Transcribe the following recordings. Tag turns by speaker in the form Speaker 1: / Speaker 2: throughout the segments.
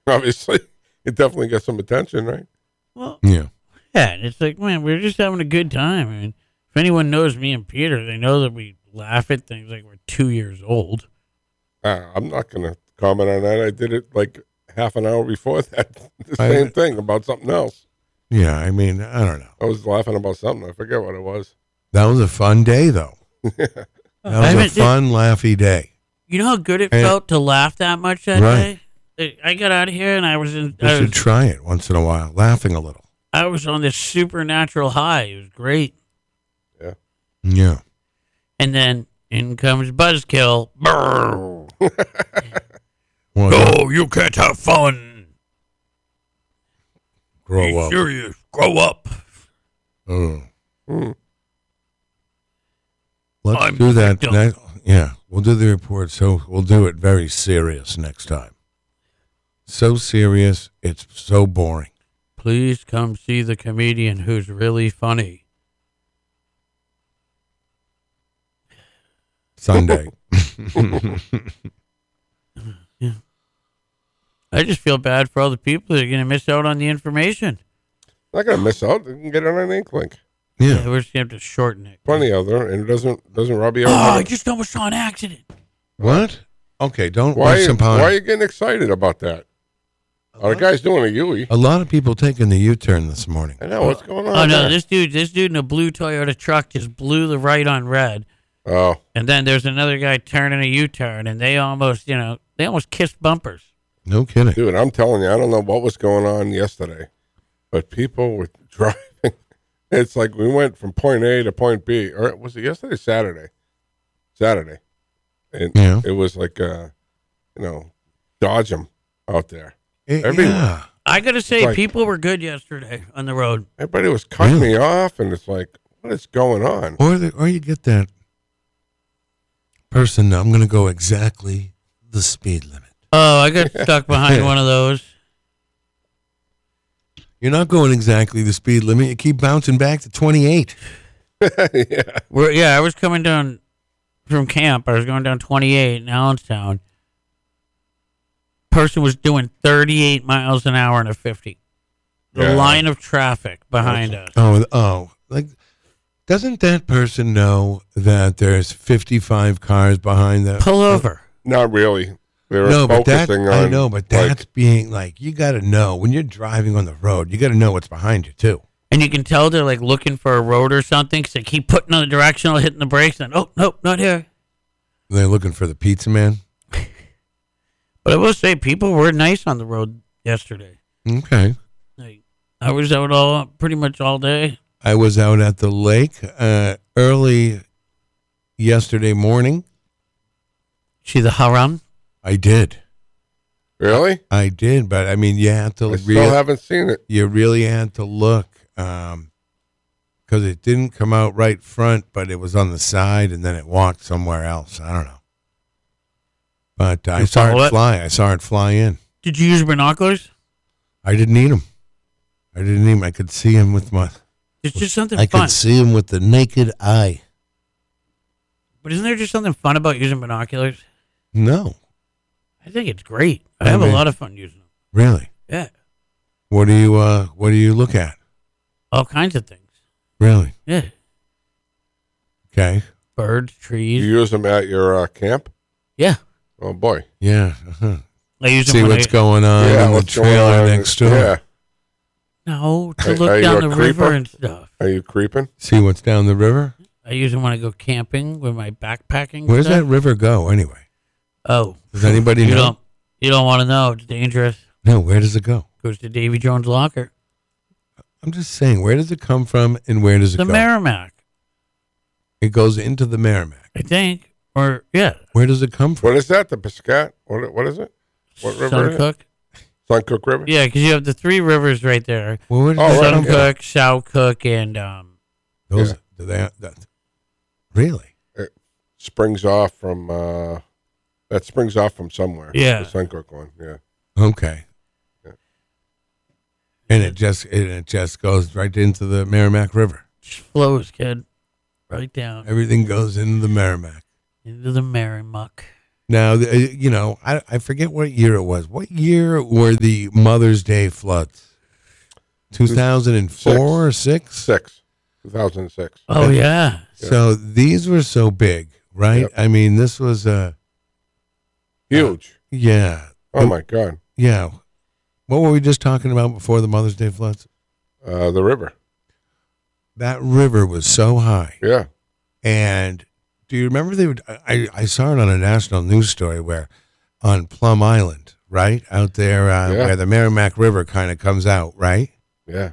Speaker 1: Obviously, it definitely gets some attention, right?
Speaker 2: Well,
Speaker 3: Yeah.
Speaker 2: yeah, and it's like, man, we're just having a good time. I mean, if anyone knows me and Peter, they know that we laugh at things like we're 2 years old.
Speaker 1: I'm not going to comment on that. I did it like half an hour before that. The same thing about something else.
Speaker 3: Yeah, I mean, I don't know.
Speaker 1: I was laughing about something. I forget what it was.
Speaker 3: That was a fun day, though. That was a fun, laughy day.
Speaker 2: You know how good it felt to laugh that much that
Speaker 3: Right.
Speaker 2: day? I got out of here and I was in.
Speaker 3: You should try it once in a while, laughing a little.
Speaker 2: I was on this supernatural high. It was great.
Speaker 1: Yeah.
Speaker 3: Yeah.
Speaker 2: And then in comes Buzzkill. Brrr.
Speaker 3: Well,
Speaker 2: No, you can't have fun.
Speaker 3: grow
Speaker 2: Be
Speaker 3: up.
Speaker 2: serious. Grow up.
Speaker 3: Oh.
Speaker 1: Hmm.
Speaker 3: Let's
Speaker 2: I'm
Speaker 3: do that.
Speaker 2: victim.
Speaker 3: Yeah, we'll do the report. So we'll do it very serious next time. So serious, it's so boring.
Speaker 2: Please come see the comedian who's really funny.
Speaker 3: Sunday.
Speaker 2: I just feel bad for all the people that are going to miss out on the information.
Speaker 1: Not going to miss out. You can get it on an Inklink.
Speaker 3: Yeah.
Speaker 2: We're just going to have to shorten it.
Speaker 1: Plenty of there, and it doesn't rub you
Speaker 2: Oh,
Speaker 1: out.
Speaker 2: I just almost saw an accident.
Speaker 3: What? Okay, don't
Speaker 1: Why
Speaker 3: waste some time.
Speaker 1: are you getting excited about that? The guy's doing a Yui.
Speaker 3: A lot of people taking the U-turn this morning.
Speaker 1: I know what's going on.
Speaker 2: Oh, no,
Speaker 1: there?
Speaker 2: this dude in a blue Toyota truck just blew the right on red.
Speaker 1: Oh,
Speaker 2: And then there's another guy turning a U-turn, and they almost kissed bumpers.
Speaker 3: No kidding.
Speaker 1: dude, I'm telling you, I don't know what was going on yesterday, but people were driving. It's like we went from point A to point B, or was it yesterday? Saturday. And
Speaker 3: Yeah.
Speaker 1: it was like, dodge them out there. Everywhere.
Speaker 3: Yeah.
Speaker 2: I got to say,
Speaker 1: Like-
Speaker 2: people were good yesterday on the road.
Speaker 1: Everybody was cutting
Speaker 3: Really?
Speaker 1: me off, and it's like, what is going on?
Speaker 3: Or you get that person, I'm going to go exactly the speed limit.
Speaker 2: Oh, I got stuck behind one of those.
Speaker 3: You're not going exactly the speed limit. You keep bouncing back to 28.
Speaker 1: Yeah.
Speaker 2: I was coming down from camp. I was going down 28 in Allenstown. Person was doing 38 miles an hour in a 50. The
Speaker 1: Yeah.
Speaker 2: line of traffic behind us.
Speaker 3: Like, doesn't that person know that there's 55 cars behind them?
Speaker 2: Pull over.
Speaker 1: Not really. They were
Speaker 3: No, but
Speaker 1: focusing on.
Speaker 3: I know, but that's being like, you got to know when you're driving on the road, you got to know what's behind you too.
Speaker 2: And you can tell they're like looking for a road or something because they keep putting on the directional, hitting the brakes, and oh, nope, not here.
Speaker 3: They're looking for the pizza man.
Speaker 2: But I will say, people were nice on the road yesterday.
Speaker 3: Okay.
Speaker 2: Like, I was out pretty much all day.
Speaker 3: I was out at the lake early yesterday morning.
Speaker 2: See the haram?
Speaker 3: I did.
Speaker 1: Really?
Speaker 3: I did, but I mean, you had to
Speaker 1: I still haven't seen it.
Speaker 3: you really had to look because it didn't come out right front, but it was on the side, and then it walked somewhere else. I don't know. But I saw
Speaker 2: follow
Speaker 3: it
Speaker 2: it?
Speaker 3: fly. I saw it fly in.
Speaker 2: Did you use binoculars?
Speaker 3: I didn't need him. I could see him with my.
Speaker 2: It's just something
Speaker 3: I
Speaker 2: fun.
Speaker 3: could see him with the naked eye.
Speaker 2: But isn't there just something fun about using binoculars?
Speaker 3: No,
Speaker 2: I think it's great. I have a lot of fun using them.
Speaker 3: really.
Speaker 2: Yeah.
Speaker 3: What do you look at?
Speaker 2: All kinds of things.
Speaker 3: Really?
Speaker 2: Yeah.
Speaker 3: Okay.
Speaker 2: Birds,
Speaker 1: You
Speaker 2: trees.
Speaker 1: use them at your camp?
Speaker 2: Yeah.
Speaker 1: Oh boy.
Speaker 3: Yeah. Uh-huh.
Speaker 2: I use them
Speaker 3: See
Speaker 2: when
Speaker 3: what's going on in the
Speaker 1: what's going
Speaker 3: trailer
Speaker 1: on?
Speaker 3: next door.
Speaker 1: Yeah.
Speaker 2: No, to
Speaker 1: Are
Speaker 2: look
Speaker 1: you
Speaker 2: down
Speaker 1: a
Speaker 2: the river
Speaker 1: creeper?
Speaker 2: and stuff.
Speaker 1: Are you creeping?
Speaker 3: See what's down the river?
Speaker 2: I use them when I go camping with my backpacking.
Speaker 3: Where's
Speaker 2: stuff.
Speaker 3: that river go anyway?
Speaker 2: Oh.
Speaker 3: Does anybody
Speaker 2: you
Speaker 3: know?
Speaker 2: You don't want to know. It's dangerous.
Speaker 3: No, where does it go?
Speaker 2: Goes to Davy Jones' locker.
Speaker 3: I'm just saying, where does it come from and where does it
Speaker 2: The
Speaker 3: go?
Speaker 2: Merrimack,
Speaker 3: It goes into the Merrimack.
Speaker 2: I think. Or, yeah.
Speaker 3: Where does it come from?
Speaker 1: What is that? The Piscat? What is it? What river? is it?
Speaker 2: Suncook.
Speaker 1: Suncook River?
Speaker 2: Yeah, because you have the three rivers right there.
Speaker 3: Well, where does
Speaker 1: Oh,
Speaker 3: it
Speaker 1: right,
Speaker 3: come from?
Speaker 2: Suncook, Shawcook, and
Speaker 3: Those,
Speaker 1: Yeah.
Speaker 3: do that, really?
Speaker 1: It springs off from that springs off from somewhere.
Speaker 2: Yeah.
Speaker 1: The Suncook one. Yeah.
Speaker 3: Okay.
Speaker 1: Yeah.
Speaker 3: And it just goes right into the Merrimack River.
Speaker 2: just flows, kid. Right down
Speaker 3: Everything goes into the Merrimack.
Speaker 2: into the Merrimack.
Speaker 3: Now, I forget what year it was. What year were the Mother's Day floods? 2004 or 6?
Speaker 1: 2006.
Speaker 2: Oh yeah.
Speaker 3: So these were so big, right?
Speaker 1: Yep.
Speaker 3: I mean, this was
Speaker 1: Huge.
Speaker 3: yeah.
Speaker 1: Oh my God.
Speaker 3: Yeah. What were we just talking about before the Mother's Day floods?
Speaker 1: The river.
Speaker 3: That river was so high.
Speaker 1: Yeah.
Speaker 3: And do you remember I saw it on a national news story where on Plum Island, right? Out there where the Merrimack River kind of comes out, right?
Speaker 1: Yeah.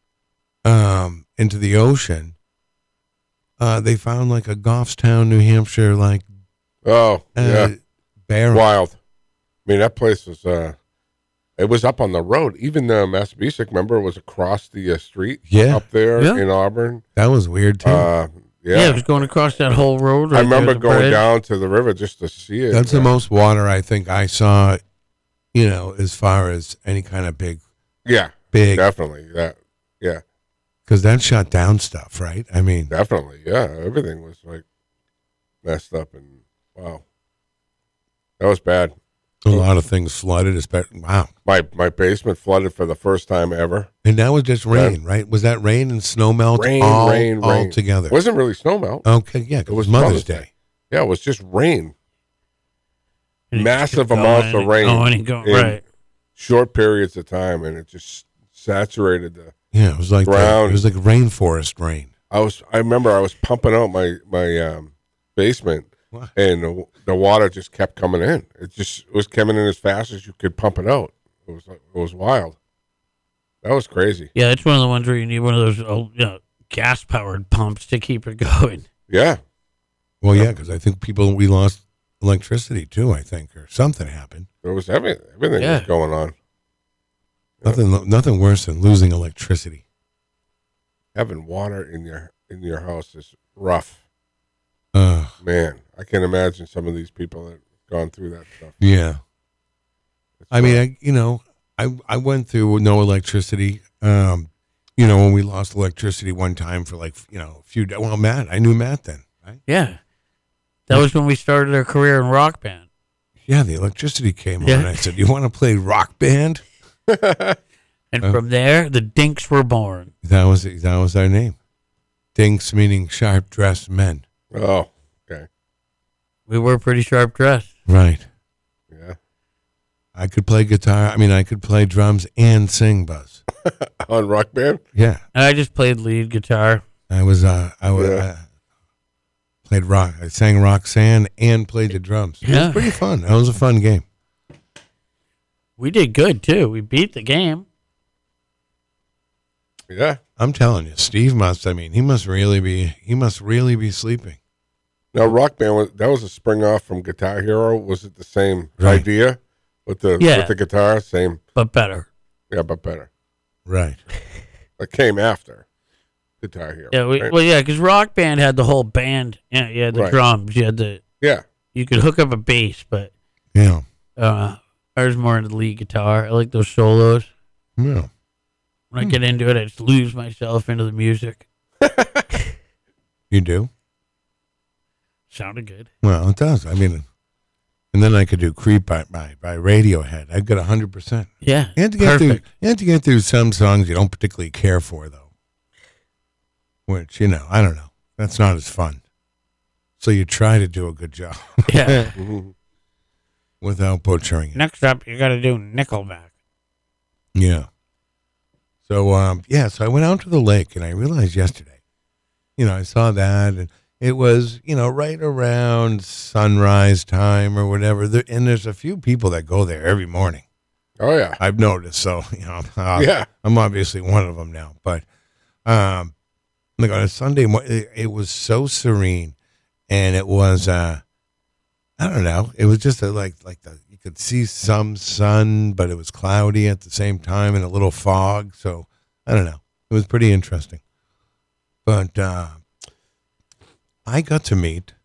Speaker 3: Into the ocean. They found like a Goffstown, New Hampshire, like
Speaker 1: Oh, yeah.
Speaker 3: barren.
Speaker 1: Wild. I mean, that place was, it was up on the road. Even the Massabesic, remember, was across the street
Speaker 3: Yeah.
Speaker 1: up there
Speaker 2: Yeah.
Speaker 1: in Auburn.
Speaker 3: That was weird too.
Speaker 2: Yeah, it was going across that whole road.
Speaker 1: I
Speaker 2: Right
Speaker 1: remember
Speaker 2: there, the
Speaker 1: going
Speaker 2: bridge.
Speaker 1: down to the river just to see it.
Speaker 3: That's the most water I think I saw, as far as any kind of big,
Speaker 1: Yeah, definitely. Yeah,
Speaker 3: because that shut down stuff, right? I mean,
Speaker 1: definitely. Yeah, everything was like messed up and wow, that was bad.
Speaker 3: a lot of things flooded, especially, wow.
Speaker 1: My basement flooded for the first time ever.
Speaker 3: And that was just rain, right? Was that rain and snow melt
Speaker 1: Rain,
Speaker 3: all
Speaker 1: rain.
Speaker 3: together?
Speaker 1: It wasn't really snow melt.
Speaker 3: Okay, yeah, it was Mother's Day.
Speaker 1: Yeah, it was just rain.
Speaker 2: And it just
Speaker 1: Massive
Speaker 2: kept
Speaker 1: amounts
Speaker 2: going
Speaker 1: of rain.
Speaker 2: and going,
Speaker 1: in
Speaker 2: right.
Speaker 1: short periods of time, and it just saturated the.
Speaker 3: Yeah, it was like
Speaker 1: Ground.
Speaker 3: it was like rainforest rain.
Speaker 1: I remember I was pumping out my basement,
Speaker 3: What?
Speaker 1: and the water just kept coming in. It was coming in as fast as you could pump it out. It was wild. That was crazy.
Speaker 2: Yeah, it's one of the ones where you need one of those gas powered pumps to keep it going.
Speaker 1: Yeah,
Speaker 3: Well, yeah, because I think we lost electricity too. I think, or something happened.
Speaker 1: there was everything
Speaker 2: Yeah.
Speaker 1: was going on.
Speaker 3: Nothing worse than losing electricity.
Speaker 1: Having water in your house is rough,
Speaker 3: Uh,
Speaker 1: man. I can imagine some of these people that have gone through that stuff.
Speaker 3: yeah.
Speaker 1: It's
Speaker 3: I mean, I went through no electricity. When we lost electricity one time for like a few days. Well, Matt, I knew Matt then, right?
Speaker 2: Yeah. That was when we started our career in rock band.
Speaker 3: Yeah, the electricity came on.
Speaker 2: Yeah.
Speaker 3: And I said, "You want to play rock band?"
Speaker 2: And from there, the Dinks were born.
Speaker 3: That was our name. Dinks meaning sharp dressed men.
Speaker 1: oh, okay,
Speaker 2: We were pretty sharp dressed.
Speaker 3: Right.
Speaker 1: yeah.
Speaker 3: I could play guitar. I mean, I could play drums and sing, Buzz.
Speaker 1: On Rock Band.
Speaker 3: Yeah,
Speaker 2: And I just played lead guitar.
Speaker 3: I was.
Speaker 1: Yeah.
Speaker 3: Played rock. I sang Roxanne and played the drums. It
Speaker 2: Yeah.
Speaker 3: was pretty fun. That was a fun game.
Speaker 2: We did good too. We beat the game.
Speaker 1: Yeah.
Speaker 3: I'm telling you, Steve must. I mean, he must really be sleeping.
Speaker 1: Now, Rock Band that was a spring off from Guitar Hero. Was it the same
Speaker 3: Right.
Speaker 1: idea with the guitar? Same,
Speaker 2: But better.
Speaker 1: yeah, but better.
Speaker 3: Right.
Speaker 1: It came after Guitar Hero.
Speaker 2: Yeah,
Speaker 1: right?
Speaker 2: because Rock Band had the whole band. Yeah, you had the
Speaker 1: Right.
Speaker 2: drums. You could hook up a bass, but
Speaker 3: Yeah.
Speaker 2: I was more into the lead guitar. I like those solos.
Speaker 3: Yeah.
Speaker 2: When I get into it, I just lose myself into the music.
Speaker 3: You do?
Speaker 2: Sounded good.
Speaker 3: Well, it does. I mean, and then I could do "Creep" by Radiohead. I got 100%.
Speaker 2: Yeah,
Speaker 3: You have to get
Speaker 2: perfect.
Speaker 3: through. You have to get through some songs you don't particularly care for, though. Which I don't know. That's not as fun. So you try to do a good job
Speaker 2: Yeah.
Speaker 1: Mhm.
Speaker 3: without butchering it.
Speaker 2: Next up, you got to do Nickelback.
Speaker 3: Yeah. So so I went out to the lake and I realized yesterday, I saw that and it was, right around sunrise time or whatever. And there's a few people that go there every morning.
Speaker 1: Oh yeah,
Speaker 3: I've noticed. So,
Speaker 1: yeah.
Speaker 3: I'm obviously one of them now. But like on a Sunday morning, it was so serene, and it was I don't know. It was just you could see some sun, but it was cloudy at the same time and a little fog. So I don't know. It was pretty interesting. But I got to meet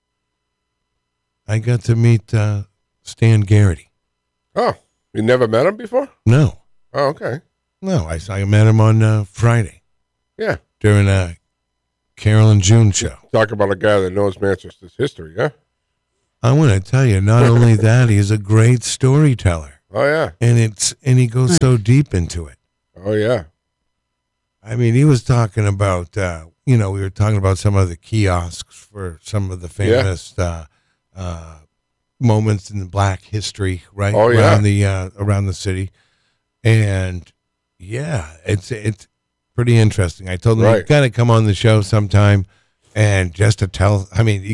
Speaker 3: Stan Garrity.
Speaker 1: Oh, you never met him before?
Speaker 3: No.
Speaker 1: Oh, okay.
Speaker 3: No, I met him on Friday
Speaker 1: Yeah.
Speaker 3: during a Carol and June show.
Speaker 1: Talk about a guy that knows Manchester's history, yeah?
Speaker 3: I want to tell you, not only that, he's a great storyteller,
Speaker 1: Oh yeah.
Speaker 3: and he goes so deep into it.
Speaker 1: Oh yeah.
Speaker 3: I mean, he was talking about, we were talking about some of the kiosks for some of the famous moments in the Black history, right?
Speaker 1: Oh, yeah.
Speaker 3: Around the city, and yeah, it's pretty interesting. I told him you
Speaker 1: Right.
Speaker 3: got to come on the show sometime, and just to tell. I mean,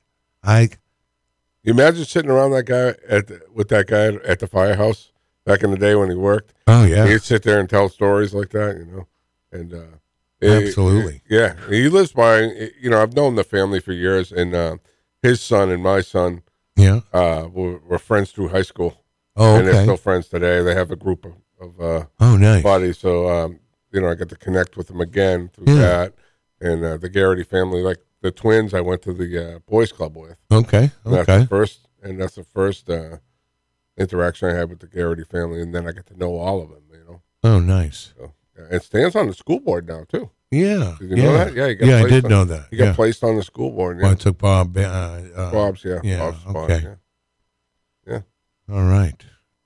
Speaker 1: You imagine sitting around that guy with that guy at the firehouse back in the day when he worked.
Speaker 3: Oh yeah,
Speaker 1: He'd sit there and tell stories like that, and
Speaker 3: Absolutely.
Speaker 1: yeah. He lives by, I've known the family for years, and his son and my son
Speaker 3: yeah.
Speaker 1: were friends through high school,
Speaker 3: Oh,
Speaker 1: and they're
Speaker 3: okay.
Speaker 1: still friends today. They have a group of
Speaker 3: Oh, nice.
Speaker 1: buddies, so I got to connect with them again through
Speaker 3: Yeah.
Speaker 1: that, and the Garrity family, like the twins, I went to the boys club with.
Speaker 3: Okay,
Speaker 1: And That's
Speaker 3: okay.
Speaker 1: the first interaction I had with the Garrity family, and then I get to know all of them.
Speaker 3: Oh, nice.
Speaker 1: So, yeah. And Stan's on the school board now too.
Speaker 3: Yeah.
Speaker 1: Did you know that? Yeah, he got
Speaker 3: I
Speaker 1: placed
Speaker 3: did
Speaker 1: on-
Speaker 3: know that.
Speaker 1: He got
Speaker 3: Yeah.
Speaker 1: placed on the school board. Yeah.
Speaker 3: Well, I took Bob.
Speaker 1: Bob's, yeah.
Speaker 3: yeah,
Speaker 1: Bob's spot,
Speaker 3: okay.
Speaker 1: yeah.
Speaker 3: All right.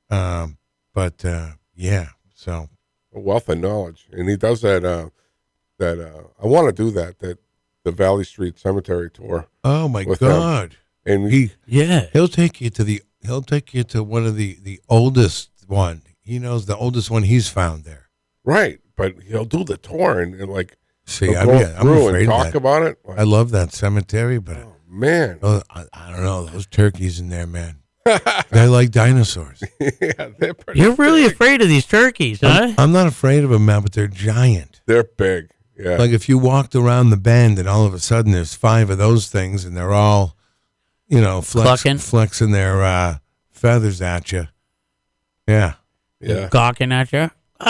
Speaker 3: But yeah. So
Speaker 1: A wealth of knowledge, and he does that. I want to do that. That the Valley Street Cemetery tour,
Speaker 3: oh my
Speaker 1: With
Speaker 3: God.
Speaker 1: and
Speaker 2: Yeah.
Speaker 3: He'll take you to one of the oldest one. He knows the oldest one he's found there.
Speaker 1: right, but he'll do the tour and like
Speaker 3: See,
Speaker 1: he'll
Speaker 3: I'm
Speaker 1: go through
Speaker 3: afraid
Speaker 1: and
Speaker 3: of
Speaker 1: talk
Speaker 3: that.
Speaker 1: about it. Like,
Speaker 3: I love that cemetery, but
Speaker 1: oh man,
Speaker 3: I don't know those turkeys in there, man. They're like dinosaurs.
Speaker 1: yeah, they're pretty.
Speaker 2: You're really afraid of these turkeys, huh?
Speaker 3: I'm not afraid of them, man, but they're giant.
Speaker 1: They're big. Yeah,
Speaker 3: Like if you walked around the bend and all of a sudden there's 5 of those things and they're all,
Speaker 2: Clucking.
Speaker 3: flexing their feathers at you. Yeah,
Speaker 1: yeah.
Speaker 2: Gawking at you.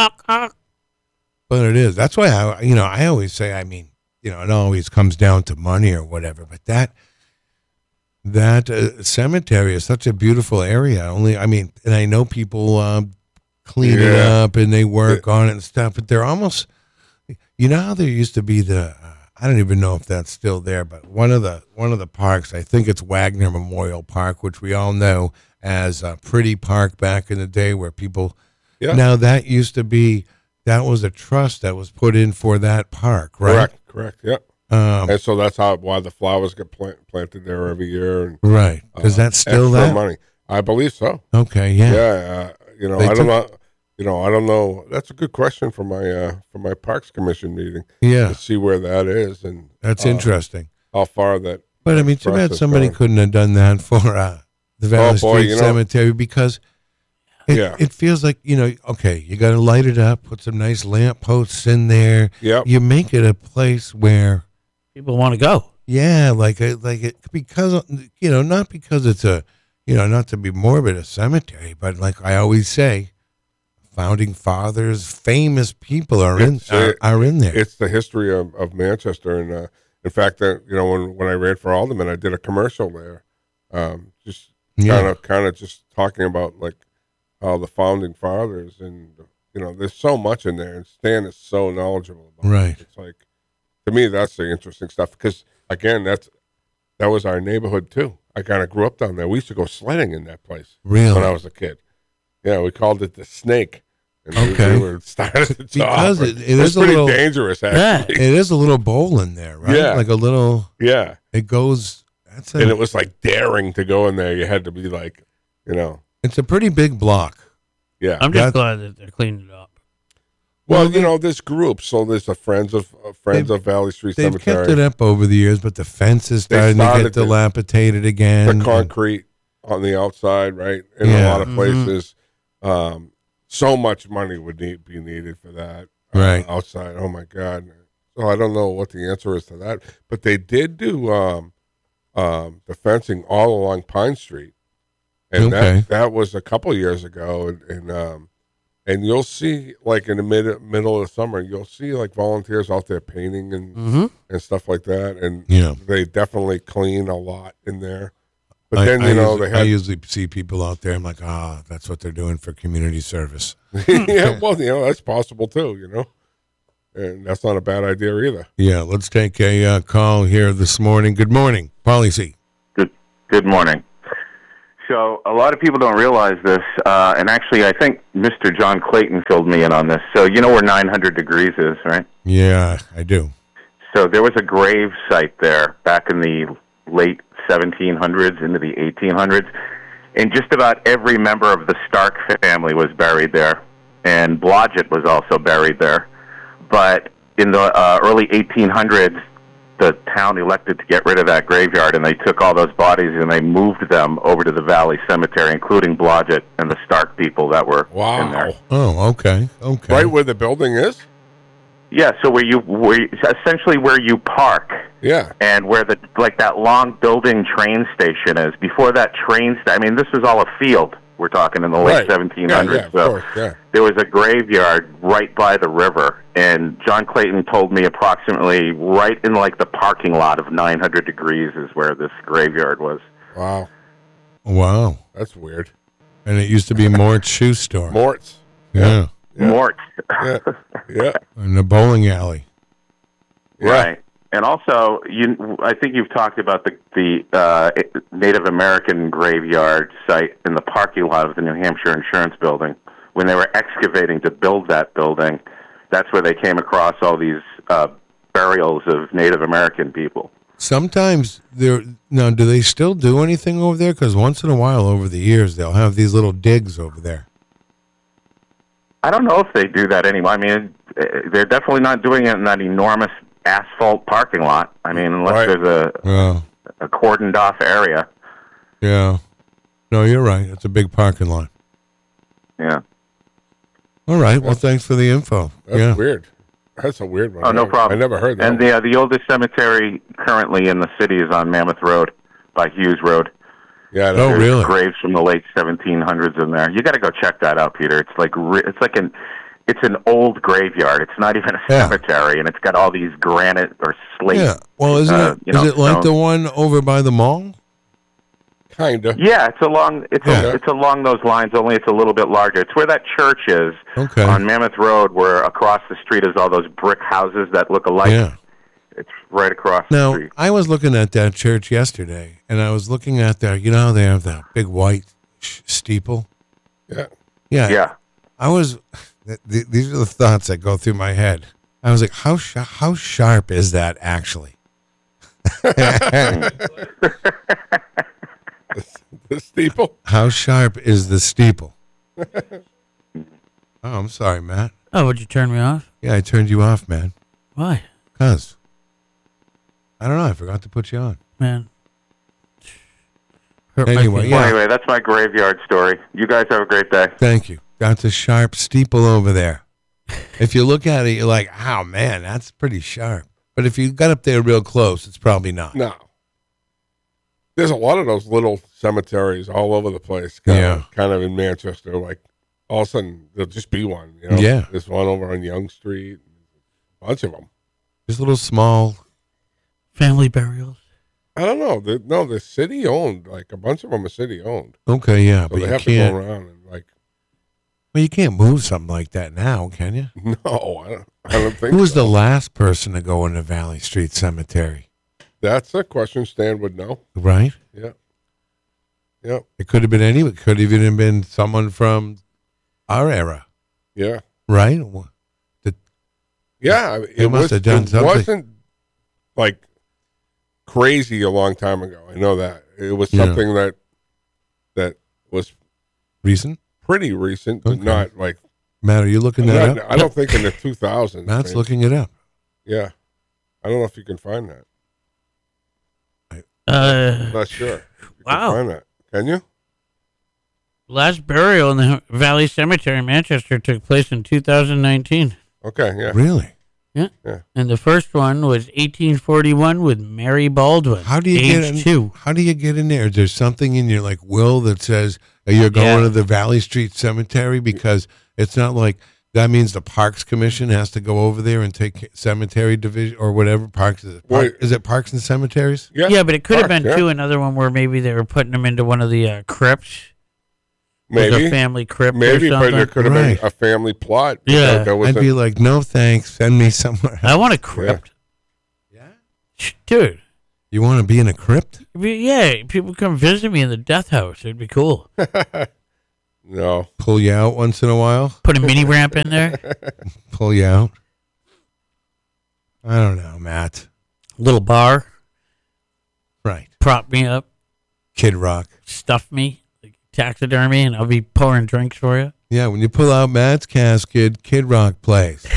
Speaker 3: but it is. That's why I always say, I mean, it always comes down to money or whatever, but that cemetery is such a beautiful area. And I know people clean it
Speaker 1: Yeah.
Speaker 3: up and they work on it and stuff, but they're almost, how there used to be I don't even know if that's still there, but one of the parks, I think it's Wagner Memorial Park, which we all know as a pretty park back in the day where people,
Speaker 1: Yeah.
Speaker 3: now that was a trust that was put in for that park, right?
Speaker 1: Correct. Yeah.
Speaker 3: Um,
Speaker 1: And so that's why the flowers get planted there every year. And
Speaker 3: right. Because that's still
Speaker 1: extra
Speaker 3: that?
Speaker 1: money. I believe so.
Speaker 3: Okay, yeah.
Speaker 1: Yeah.
Speaker 3: They
Speaker 1: I don't
Speaker 3: took-
Speaker 1: know. I don't know. That's a good question for my Parks Commission meeting
Speaker 3: Yeah,
Speaker 1: to see where that is and
Speaker 3: that's interesting.
Speaker 1: how far that.
Speaker 3: But I mean, too bad
Speaker 1: process
Speaker 3: somebody
Speaker 1: going.
Speaker 3: couldn't have done that for the Valley
Speaker 1: boy,
Speaker 3: Street Cemetery because
Speaker 1: Yeah.
Speaker 3: it feels like, okay, you got to light it up, put some nice lamp posts in there.
Speaker 1: Yep.
Speaker 3: You make it a place where,
Speaker 2: People want to go.
Speaker 3: yeah, because, not because it's not to be morbid, a cemetery, but like I always say, founding fathers, famous people are in there.
Speaker 1: It's the history of Manchester, and in fact, when I ran for alderman, I did a commercial there, just
Speaker 3: Yeah.
Speaker 1: kind of just talking about like how the founding fathers, and there's so much in there, and Stan is so knowledgeable about
Speaker 3: Right.
Speaker 1: it. It's like, to me, that's the interesting stuff because again, that was our neighborhood too. I kind of grew up down there. We used to go sledding in that place
Speaker 3: Really?
Speaker 1: when I was a kid. Yeah, we called it the Snake. And
Speaker 3: Okay.
Speaker 1: we were started at the top.
Speaker 3: Because
Speaker 1: but
Speaker 3: it
Speaker 1: it's
Speaker 3: is a
Speaker 1: pretty
Speaker 3: little-
Speaker 1: dangerous,
Speaker 2: Yeah.
Speaker 1: actually.
Speaker 3: It is a little bowl in there, right?
Speaker 1: Yeah.
Speaker 3: Like a little,
Speaker 1: Yeah,
Speaker 3: it goes,
Speaker 1: and it was like daring to go in there. You had to be like,
Speaker 3: it's a pretty big block.
Speaker 1: yeah.
Speaker 2: I'm just glad that they're cleaning it up.
Speaker 1: Well, there's groups. So there's the Friends of Valley Street
Speaker 3: They've
Speaker 1: Cemetery.
Speaker 3: kept it up over the years, but the fence is
Speaker 1: They
Speaker 3: starting to
Speaker 1: started
Speaker 3: get
Speaker 1: the-
Speaker 3: dilapidated again.
Speaker 1: The concrete on the outside, right? In a
Speaker 3: Yeah.
Speaker 1: lot of places, so much money would be needed for that.
Speaker 3: Right.
Speaker 1: Outside. Oh my God. So I don't know what the answer is to that, but they did do the fencing all along Pine Street, and
Speaker 3: Okay.
Speaker 1: that was a couple years ago, and you'll see like in the middle of the summer, you'll see like volunteers out there painting and stuff like that, and
Speaker 3: Yeah.
Speaker 1: they definitely clean a lot in there. But
Speaker 3: I-
Speaker 1: then
Speaker 3: I
Speaker 1: they
Speaker 3: I
Speaker 1: had
Speaker 3: usually see people out there. I'm like, that's what they're doing for community service.
Speaker 1: yeah, well, that's possible too, and that's not a bad idea either.
Speaker 3: Yeah, let's take a call here this morning. Good morning, Policy.
Speaker 4: Good morning. So a lot of people don't realize this, and actually I think Mr. John Clayton filled me in on this. So you know where 900 Degrees is, right?
Speaker 3: Yeah, I do.
Speaker 4: So there was a grave site there back in the late 1700s into the 1800s, and just about every member of the Stark family was buried there, and Blodgett was also buried there. But in the early 1800s, the town elected to get rid of that graveyard, and they took all those bodies and they moved them over to the Valley Cemetery, including Blodgett and the Stark people that were in there.
Speaker 1: Wow.
Speaker 3: Oh, okay. Okay.
Speaker 1: Right where the building is?
Speaker 4: Yeah, so essentially where you park,
Speaker 1: Yeah.
Speaker 4: and where that long building train station is. Before that this was all a field. We're talking in the late
Speaker 1: Right.
Speaker 4: 1700s.
Speaker 1: Yeah, of
Speaker 4: so
Speaker 1: course, yeah.
Speaker 4: there was a graveyard right by the river, and John Clayton told me approximately right in the parking lot of 900 Degrees is where this graveyard was.
Speaker 1: Wow.
Speaker 3: Wow.
Speaker 1: That's weird.
Speaker 3: And it used to be Mort's shoe store.
Speaker 1: Mort's.
Speaker 3: Yeah.
Speaker 1: Yeah.
Speaker 4: Mort.
Speaker 1: Yeah. Yeah.
Speaker 3: In the bowling alley.
Speaker 1: Yeah.
Speaker 4: Right. And also, I think you've talked about the Native American graveyard site in the parking lot of the New Hampshire Insurance Building. When they were excavating to build that building, that's where they came across all these burials of Native American people.
Speaker 3: Sometimes now, do they still do anything over there? Because once in a while over the years, they'll have these little digs over there.
Speaker 4: I don't know if they do that anymore. I mean, they're definitely not doing it in that enormous asphalt parking lot. I mean, unless
Speaker 1: Right.
Speaker 4: there's
Speaker 3: Oh,
Speaker 4: a cordoned off area.
Speaker 3: yeah. No, you're right. It's a big parking lot.
Speaker 4: Yeah.
Speaker 3: All right. Well, thanks for the info.
Speaker 1: That's
Speaker 3: yeah.
Speaker 1: weird. That's a weird one.
Speaker 4: Oh, no problem.
Speaker 1: I never heard that.
Speaker 4: And the oldest cemetery currently in the city is on Mammoth Road by Hughes Road.
Speaker 1: Yeah.
Speaker 3: Oh,
Speaker 4: There's
Speaker 3: really?
Speaker 4: graves from the late 1700s in there. You got to go check that out, Peter. It's an old graveyard. It's not even a
Speaker 3: Yeah.
Speaker 4: cemetery, and it's got all these granite or slate.
Speaker 3: Yeah. Well, isn't it? Is it like the one over by the mall?
Speaker 1: Kinda.
Speaker 4: Yeah, it's along
Speaker 3: Yeah.
Speaker 4: it's along those lines. Only it's a little bit larger. It's where that church is
Speaker 3: Okay.
Speaker 4: on Mammoth Road, where across the street is all those brick houses that look alike.
Speaker 3: Yeah.
Speaker 4: It's right across the
Speaker 3: Now,
Speaker 4: street.
Speaker 3: I was looking at that church yesterday, and I was looking at their, you know how they have that big white steeple?
Speaker 1: Yeah.
Speaker 3: Yeah.
Speaker 4: Yeah.
Speaker 3: I was, these are the thoughts that go through my head. I was like, how sharp is that actually?
Speaker 1: The steeple.
Speaker 3: How sharp is the steeple? Oh, I'm sorry, Matt.
Speaker 2: Oh, would you turn me off?
Speaker 3: Yeah, I turned you off, man.
Speaker 2: Why,
Speaker 3: Because, I don't know, I forgot to put you on.
Speaker 2: man? Hurt my
Speaker 3: Anyway,
Speaker 2: feelings.
Speaker 3: yeah.
Speaker 4: Well, anyway, that's my graveyard story. You guys have a great day.
Speaker 3: Thank you. That's a sharp steeple over there. If you look at it, you're like, oh, man, that's pretty sharp. But if you got up there real close, it's probably not.
Speaker 1: No. There's a lot of those little cemeteries all over the place.
Speaker 3: Yeah.
Speaker 1: Kind of in Manchester. Like, all of a sudden, there'll just be one. You know?
Speaker 3: Yeah.
Speaker 1: There's one over on Young Street. A bunch of them.
Speaker 3: Just little small.
Speaker 2: Family burials.
Speaker 1: I don't know. They're city owned. Like, a bunch of them are city owned.
Speaker 3: Okay, yeah,
Speaker 1: So
Speaker 3: but
Speaker 1: they
Speaker 3: you
Speaker 1: have to
Speaker 3: can't.
Speaker 1: go around and, like,
Speaker 3: Well, you can't move something like that now, can you?
Speaker 1: no, I don't think
Speaker 3: Who was
Speaker 1: so.
Speaker 3: the last person to go into Valley Street Cemetery?
Speaker 1: That's a question Stan would know.
Speaker 3: Right?
Speaker 1: Yeah. Yeah.
Speaker 3: It could have been anyone. It could have even been someone from our era,
Speaker 1: Yeah.
Speaker 3: right?
Speaker 1: Yeah.
Speaker 3: They must have done something.
Speaker 1: wasn't like crazy a long time ago. I know that. It was
Speaker 3: Yeah.
Speaker 1: something that was
Speaker 3: Recent?
Speaker 1: pretty recent, but
Speaker 3: Okay.
Speaker 1: not like
Speaker 3: Matt, are you looking that up?
Speaker 1: I don't think in the 2000s.
Speaker 3: Matt's
Speaker 1: man.
Speaker 3: looking it up.
Speaker 1: Yeah. I don't know if you can find that.
Speaker 2: Uh,
Speaker 1: I'm not sure. If you
Speaker 2: Wow.
Speaker 1: Can find that. Can you?
Speaker 2: last burial in the Valley Cemetery in Manchester took place in 2019.
Speaker 1: Okay. Yeah.
Speaker 3: Really?
Speaker 2: And the first one was 1841 with Mary Baldwin.
Speaker 3: How do you
Speaker 2: age
Speaker 3: get in?
Speaker 2: 2.
Speaker 3: How do you get in there? Is there something in your like will that says you're going
Speaker 2: Yeah.
Speaker 3: to the Valley Street Cemetery? Because it's not like that means the Parks Commission has to go over there and take cemetery division or whatever parks.
Speaker 1: Wait.
Speaker 3: Is it parks and cemeteries?
Speaker 2: Yeah, but it could have
Speaker 1: Park,
Speaker 2: been
Speaker 1: yeah.
Speaker 2: too another one where maybe they were putting them into one of the crypts. Like
Speaker 1: Maybe.
Speaker 2: a family crypt
Speaker 1: Maybe,
Speaker 2: or
Speaker 1: but
Speaker 2: something.
Speaker 1: it could have
Speaker 3: Right.
Speaker 1: been a family plot.
Speaker 2: Yeah.
Speaker 1: There was
Speaker 3: I'd be like, no thanks. Send me somewhere.
Speaker 2: I want a crypt.
Speaker 3: Yeah.
Speaker 2: Dude,
Speaker 3: You want to be in a crypt?
Speaker 2: Yeah, people come visit me in the death house. It'd be cool.
Speaker 1: No.
Speaker 3: Pull you out once in a while?
Speaker 2: Put a mini ramp in there.
Speaker 3: Pull you out? I don't know, Matt.
Speaker 2: Little bar.
Speaker 3: Right.
Speaker 2: Prop me up.
Speaker 3: Kid Rock.
Speaker 2: Stuff me. Like taxidermy, and I'll be pouring drinks for you.
Speaker 3: Yeah, when you pull out Matt's casket, Kid Rock plays.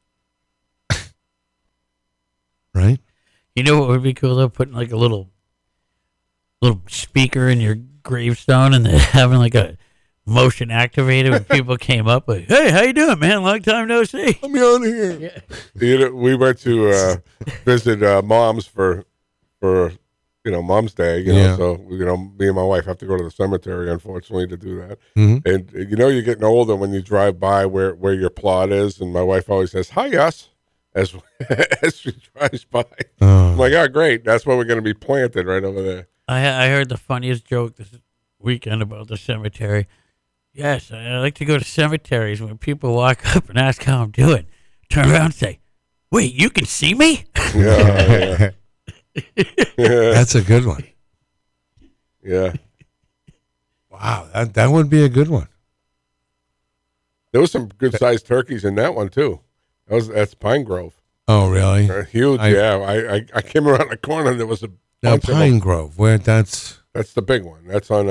Speaker 3: Right?
Speaker 2: You know what would be cool though? Putting like a little speaker in your gravestone, and then having like a motion activated when people came up like, "Hey, how you doing, man? Long time no see."
Speaker 3: Let me on here.
Speaker 2: Yeah.
Speaker 1: You know, we went to visit moms for Mom's Day.
Speaker 3: Yeah.
Speaker 1: So me and my wife have to go to the cemetery, unfortunately, to do that.
Speaker 3: Mhm.
Speaker 1: And you're getting older when you drive by where your plot is, and my wife always says, "Hi, us," as she drives by.
Speaker 3: Oh.
Speaker 1: I'm like, "Oh, great! That's where we're going to be planted, right over there."
Speaker 2: I heard the funniest joke this weekend about the cemetery. Yes, I like to go to cemeteries when people walk up and ask how I'm doing. Turn around and say, "Wait, you can see me?"
Speaker 1: Yeah,
Speaker 3: That's a good one.
Speaker 1: yeah.
Speaker 3: Wow, that would be a good one.
Speaker 1: There was some good sized turkeys in that one too. That's Pine Grove.
Speaker 3: Oh, really?
Speaker 1: Huge. I came around the corner and there was a
Speaker 3: Now,
Speaker 1: bunch of them.
Speaker 3: Pine Grove, where that's
Speaker 1: That's the big one. That's on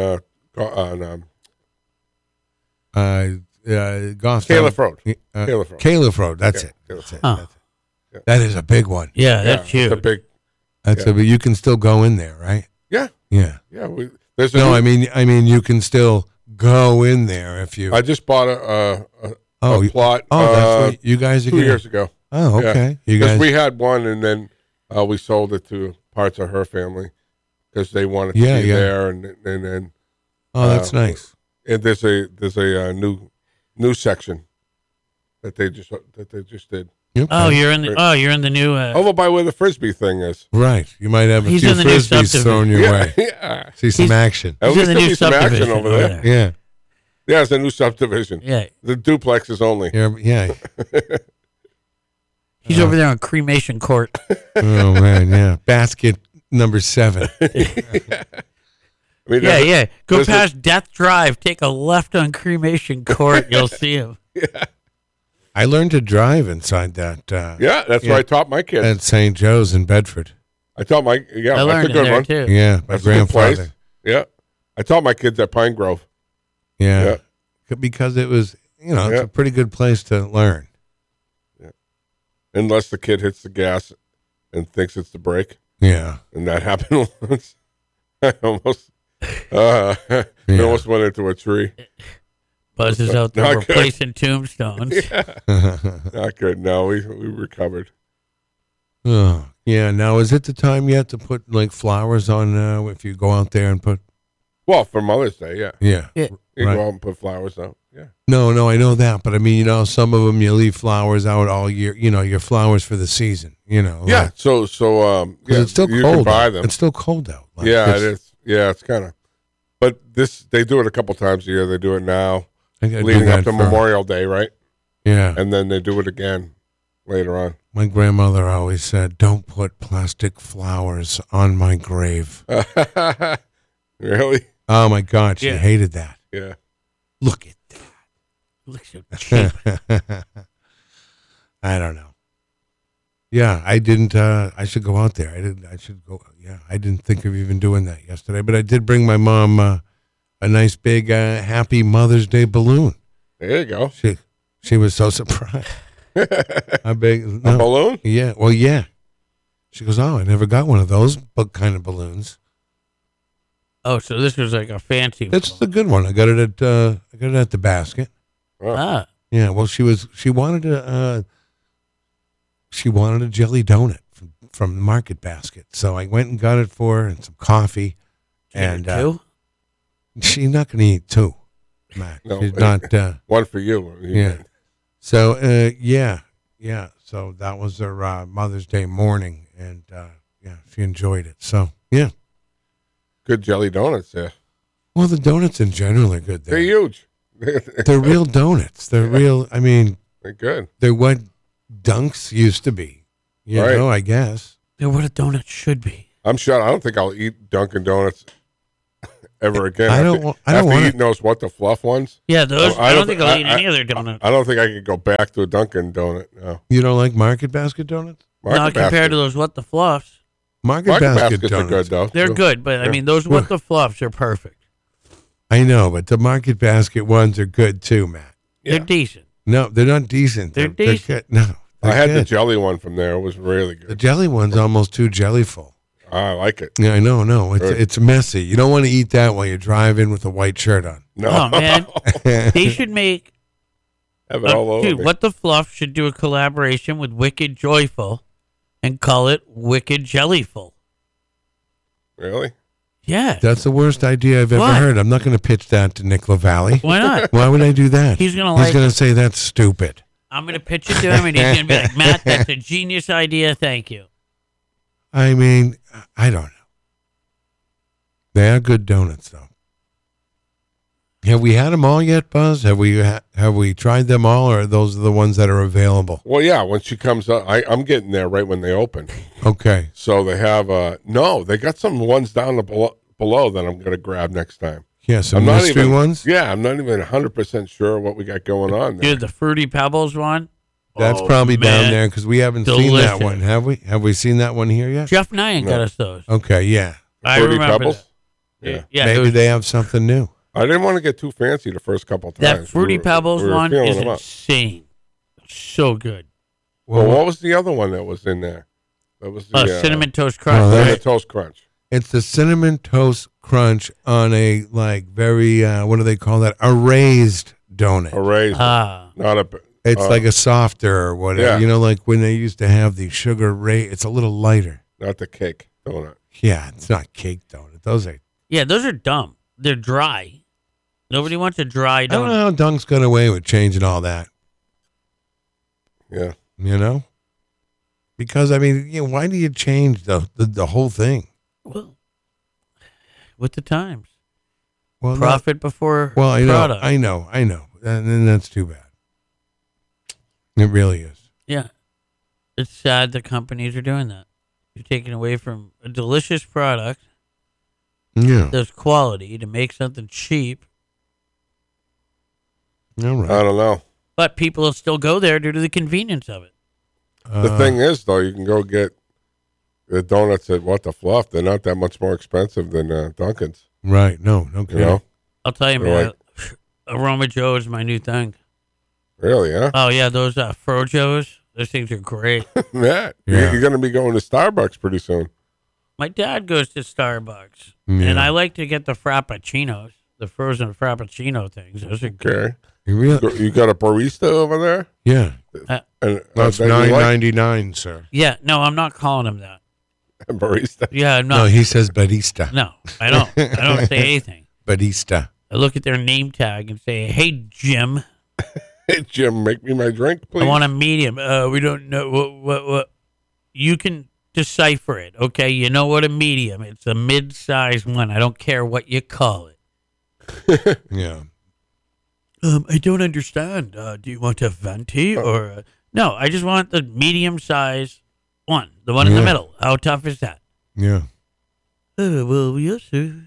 Speaker 3: Goffstown.
Speaker 1: Caliph Road.
Speaker 3: Uh,
Speaker 1: Caliph Road.
Speaker 3: Caliph Road, that's
Speaker 1: Yeah,
Speaker 3: it.
Speaker 1: Caliph Road.
Speaker 2: Huh.
Speaker 3: That's it. That is a big one.
Speaker 2: Yeah, that's
Speaker 1: Yeah,
Speaker 2: huge.
Speaker 1: it's a big.
Speaker 3: That's
Speaker 1: Yeah.
Speaker 3: but you can still go in there, right?
Speaker 1: Yeah,
Speaker 3: Yeah.
Speaker 1: yeah. There's a
Speaker 3: No,
Speaker 1: new-
Speaker 3: I mean you can still go in there if you.
Speaker 1: I just bought a
Speaker 3: you-
Speaker 1: plot.
Speaker 3: that's what you guys are
Speaker 1: 2
Speaker 3: getting.
Speaker 1: years ago.
Speaker 3: Oh, okay. You
Speaker 1: Because
Speaker 3: guys.
Speaker 1: we had one, and then we sold it to parts of her family because they wanted to
Speaker 3: Yeah,
Speaker 1: be
Speaker 3: yeah.
Speaker 1: there, and then
Speaker 3: Oh, that's nice.
Speaker 1: and there's a new section that they just did
Speaker 3: Okay.
Speaker 2: Oh, you're in the new.
Speaker 1: over by where the frisbee thing is.
Speaker 3: Right. You might have a
Speaker 2: He's
Speaker 3: few
Speaker 2: in the new
Speaker 3: frisbees
Speaker 2: subdivision.
Speaker 3: thrown your
Speaker 1: Yeah,
Speaker 3: way.
Speaker 1: yeah.
Speaker 3: See some
Speaker 2: He's-
Speaker 3: action.
Speaker 1: At
Speaker 2: He's
Speaker 1: least
Speaker 2: in the
Speaker 1: there'll
Speaker 2: new
Speaker 1: be some action
Speaker 2: subdivision
Speaker 1: over there.
Speaker 3: Yeah.
Speaker 1: Yeah, it's a new subdivision.
Speaker 2: Yeah,
Speaker 1: The duplexes only.
Speaker 3: Yeah.
Speaker 2: he's over there on Cremation Court.
Speaker 3: Oh man, yeah. Basket number 7.
Speaker 1: I mean,
Speaker 2: Yeah,
Speaker 1: there's a-
Speaker 2: yeah. Go
Speaker 1: there's a-
Speaker 2: past Death Drive, take a left on Cremation Court, you'll see him.
Speaker 3: I learned to drive inside that
Speaker 1: Yeah, that's
Speaker 3: Yeah.
Speaker 1: where I taught my kids.
Speaker 3: at St. Joe's in Bedford.
Speaker 1: I taught my
Speaker 2: I
Speaker 1: that's a
Speaker 2: learned in
Speaker 1: good
Speaker 2: there
Speaker 1: one.
Speaker 2: too.
Speaker 3: Yeah, my
Speaker 1: That's a good place.
Speaker 3: grandfather.
Speaker 1: Yeah, I taught my kids at Pine Grove.
Speaker 3: Yeah. Because it was, it's
Speaker 1: Yeah.
Speaker 3: a pretty good place to learn.
Speaker 1: Unless the kid hits the gas and thinks it's the brake,
Speaker 3: Yeah.
Speaker 1: and that happened once. I almost went into a tree.
Speaker 2: Buzzes out there
Speaker 1: Not good.
Speaker 2: replacing tombstones.
Speaker 1: Not good. No, we recovered.
Speaker 3: Oh, yeah. Now, is it the time yet to put like flowers on if you go out there and put?
Speaker 1: Well, for Mother's Day, yeah,
Speaker 3: Yeah.
Speaker 2: Yeah.
Speaker 1: you
Speaker 3: Right.
Speaker 1: go out and put flowers out. Yeah,
Speaker 3: No, I know that, but I mean, some of them you leave flowers out all year. Your flowers for the season.
Speaker 1: yeah.
Speaker 3: like-
Speaker 1: So
Speaker 3: 'cause
Speaker 1: yeah,
Speaker 3: it's still
Speaker 1: you
Speaker 3: cold.
Speaker 1: can buy
Speaker 3: out.
Speaker 1: them.
Speaker 3: It's still cold out. Like,
Speaker 1: Yeah,
Speaker 3: it's-
Speaker 1: it is. Yeah, it's kind of. But they do it a couple times a year. They do it now,
Speaker 3: I gotta do
Speaker 1: leading up
Speaker 3: that
Speaker 1: to
Speaker 3: for-
Speaker 1: Memorial Day, right?
Speaker 3: Yeah.
Speaker 1: And then they do it again later on.
Speaker 3: My grandmother always said, "Don't put plastic flowers on my grave."
Speaker 1: Really?
Speaker 3: Oh my God, she
Speaker 2: Yeah.
Speaker 3: hated that.
Speaker 1: Yeah.
Speaker 3: Look at
Speaker 2: Looks so cheap.
Speaker 3: that. I don't know. Yeah, I didn't. I should go out there. I should go. Yeah, I didn't think of even doing that yesterday, but I did bring my mom a nice big Happy Mother's Day balloon.
Speaker 1: There you go.
Speaker 3: She was so surprised. I big
Speaker 1: A
Speaker 3: no,
Speaker 1: balloon?
Speaker 3: yeah. Well, yeah. She goes, "Oh, I never got one of those kind of balloons."
Speaker 2: Oh, so this was like a fancy.
Speaker 3: It's a good one. I got it at the basket.
Speaker 2: Ah,
Speaker 3: Yeah. Well, she wanted a jelly donut from the Market Basket, so I went and got it for her and some coffee. And
Speaker 2: two?
Speaker 3: she's not going to eat 2, Matt.
Speaker 1: No.
Speaker 3: She's not.
Speaker 1: One for you.
Speaker 3: Yeah. So yeah. So that was her Mother's Day morning, and she enjoyed it. So yeah.
Speaker 1: Good jelly donuts there.
Speaker 3: Well, the donuts in general are good.
Speaker 1: They're huge.
Speaker 3: They're real donuts. They're real. I mean,
Speaker 1: They're good.
Speaker 3: they're what Dunks used to be.
Speaker 1: Right.
Speaker 3: I guess.
Speaker 2: They're what a donut should be.
Speaker 1: I'm shut. I don't think I'll eat Dunkin' Donuts ever again.
Speaker 3: I don't
Speaker 1: after
Speaker 3: want
Speaker 1: eating those What the Fluff ones.
Speaker 2: Yeah, those. I don't think I'll eat
Speaker 1: I-
Speaker 2: any other donut.
Speaker 1: I don't think I could go back to a Dunkin' Donut. No.
Speaker 3: You don't like Market Basket donuts?
Speaker 1: Market
Speaker 2: Not compared
Speaker 1: Basket.
Speaker 2: to those What the Fluffs.
Speaker 3: Market
Speaker 1: Market
Speaker 3: Basket
Speaker 1: Baskets are
Speaker 3: donuts.
Speaker 1: good though.
Speaker 2: They're
Speaker 1: too.
Speaker 2: good, but I mean, those What the Fluffs are perfect.
Speaker 3: I know, but the Market Basket ones are good too, Matt.
Speaker 1: Yeah.
Speaker 2: They're decent.
Speaker 3: No, they're not decent.
Speaker 2: They're decent.
Speaker 3: good. No,
Speaker 1: I
Speaker 3: they're
Speaker 1: had the
Speaker 3: good.
Speaker 1: jelly one from there. It was really
Speaker 3: The
Speaker 1: good.
Speaker 3: jelly one's almost too jellyful.
Speaker 1: I like it.
Speaker 3: Yeah, I know. No,
Speaker 1: Right.
Speaker 3: it's messy. You don't want to eat that while you're driving with a white shirt on.
Speaker 1: No,
Speaker 2: Oh man, they should make.
Speaker 1: have it all over
Speaker 2: Dude,
Speaker 1: me.
Speaker 2: What the Fluff should do a collaboration with Wicked Joyful, and call it Wicked Jellyful.
Speaker 1: Really?
Speaker 2: Yeah.
Speaker 3: That's the worst idea I've ever
Speaker 2: Why?
Speaker 3: heard. I'm not going to pitch that to Nick LaValle.
Speaker 2: Why not?
Speaker 3: Why would I do that?
Speaker 2: He's gonna
Speaker 3: He's
Speaker 2: like
Speaker 3: going to say that's stupid.
Speaker 2: I'm gonna pitch it to him, and he's gonna be like, "Matt, that's a genius idea. Thank you."
Speaker 3: I mean, I don't know. They are good donuts, though. Have we had them all yet, Buzz? Have we tried them all, or are those the ones that are available?
Speaker 1: Well, yeah. When she comes up, I'm getting there right when they open.
Speaker 3: Okay.
Speaker 1: So they have no. They got some ones down below that I'm going to grab next time.
Speaker 3: Yeah, some
Speaker 1: I'm not
Speaker 3: mystery
Speaker 1: even,
Speaker 3: ones.
Speaker 1: Yeah, I'm not even 100% sure what we got going on there.
Speaker 2: Dude, the Fruity Pebbles one.
Speaker 3: That's
Speaker 2: Oh,
Speaker 3: probably down
Speaker 2: man.
Speaker 3: there because we haven't seen that
Speaker 2: Delicious.
Speaker 3: one, have we? Have we seen that one here yet?
Speaker 2: Jeff Nyan
Speaker 1: No.
Speaker 2: got us those.
Speaker 3: Okay, yeah.
Speaker 2: I
Speaker 1: Fruity
Speaker 2: remember
Speaker 1: Pebbles?
Speaker 2: that.
Speaker 1: Yeah.
Speaker 2: Yeah,
Speaker 3: Maybe
Speaker 2: those-
Speaker 3: they have something new.
Speaker 1: I didn't want to get too fancy the first couple times.
Speaker 2: that Fruity Pebbles
Speaker 1: we were
Speaker 2: one
Speaker 1: feeling
Speaker 2: is
Speaker 1: them up.
Speaker 2: insane. So good.
Speaker 1: Well, what was the other one that was in there? That was the
Speaker 2: Cinnamon Toast Crunch.
Speaker 3: Oh,
Speaker 1: Cinnamon
Speaker 2: right?
Speaker 1: Toast Crunch.
Speaker 3: It's the cinnamon toast crunch on a very what do they call that? A raised donut.
Speaker 1: A raisin.
Speaker 2: Ah,
Speaker 1: Not a.
Speaker 3: It's like a softer or whatever.
Speaker 1: Yeah.
Speaker 3: You know, like when they used to have the sugar it's a little lighter.
Speaker 1: Not the cake donut.
Speaker 3: Yeah, it's not cake donut. Those are.
Speaker 2: yeah, those are dumb. They're dry. Nobody wants a dry
Speaker 3: I don't know
Speaker 2: donut.
Speaker 3: how Dunk's got away with changing all that.
Speaker 1: Yeah.
Speaker 3: You know, because I mean, why do you change the whole thing?
Speaker 2: Well, with the times,
Speaker 3: Well, not-
Speaker 2: profit before
Speaker 3: well,
Speaker 2: product.
Speaker 3: I know, and then that's too bad. It really is.
Speaker 2: Yeah, it's sad that companies are doing that. You're taking away from a delicious product
Speaker 3: Yeah.
Speaker 2: that's quality to make something cheap,
Speaker 3: All right.
Speaker 1: I don't know.
Speaker 2: but people will still go there due to the convenience of it.
Speaker 1: The thing is, though, you can go get the donuts at What the Fluff. They're not that much more expensive than Dunkin's.
Speaker 3: Right. No
Speaker 1: You
Speaker 3: kidding.
Speaker 1: know?
Speaker 2: I'll tell you,
Speaker 1: They're
Speaker 2: man. Aroma Joe is my new thing.
Speaker 1: Really, huh?
Speaker 2: Oh yeah, those Frojo's. Those things are great.
Speaker 1: Matt,
Speaker 3: Yeah.
Speaker 1: you're going to be going to Starbucks pretty soon.
Speaker 2: My dad goes to Starbucks,
Speaker 3: Yeah.
Speaker 2: and I like to get the Frappuccinos, the frozen Frappuccino things. Those are good.
Speaker 1: Okay.
Speaker 3: You really?
Speaker 1: You got a barista over there?
Speaker 3: Yeah.
Speaker 1: And
Speaker 3: That's
Speaker 1: that you
Speaker 3: $9.99, sir.
Speaker 2: Yeah, no, I'm not calling him that.
Speaker 1: like? Barista.
Speaker 2: Yeah, I'm
Speaker 3: No,
Speaker 2: not.
Speaker 3: he says barista.
Speaker 2: No, I don't. I don't say anything.
Speaker 3: Barista.
Speaker 2: I look at their name tag and say, "Hey, Jim,
Speaker 1: Hey, Jim, make me my drink, please.
Speaker 2: I want a medium." We don't know what. You can decipher it, okay? You know what a medium? It's a mid-sized one. I don't care what you call it.
Speaker 3: Yeah.
Speaker 2: I don't understand. Do you want a venti or no? I just want the medium-sized one, the one in the
Speaker 3: Yeah.
Speaker 2: middle. How tough is that?
Speaker 3: Yeah.
Speaker 2: Well, yes, sir.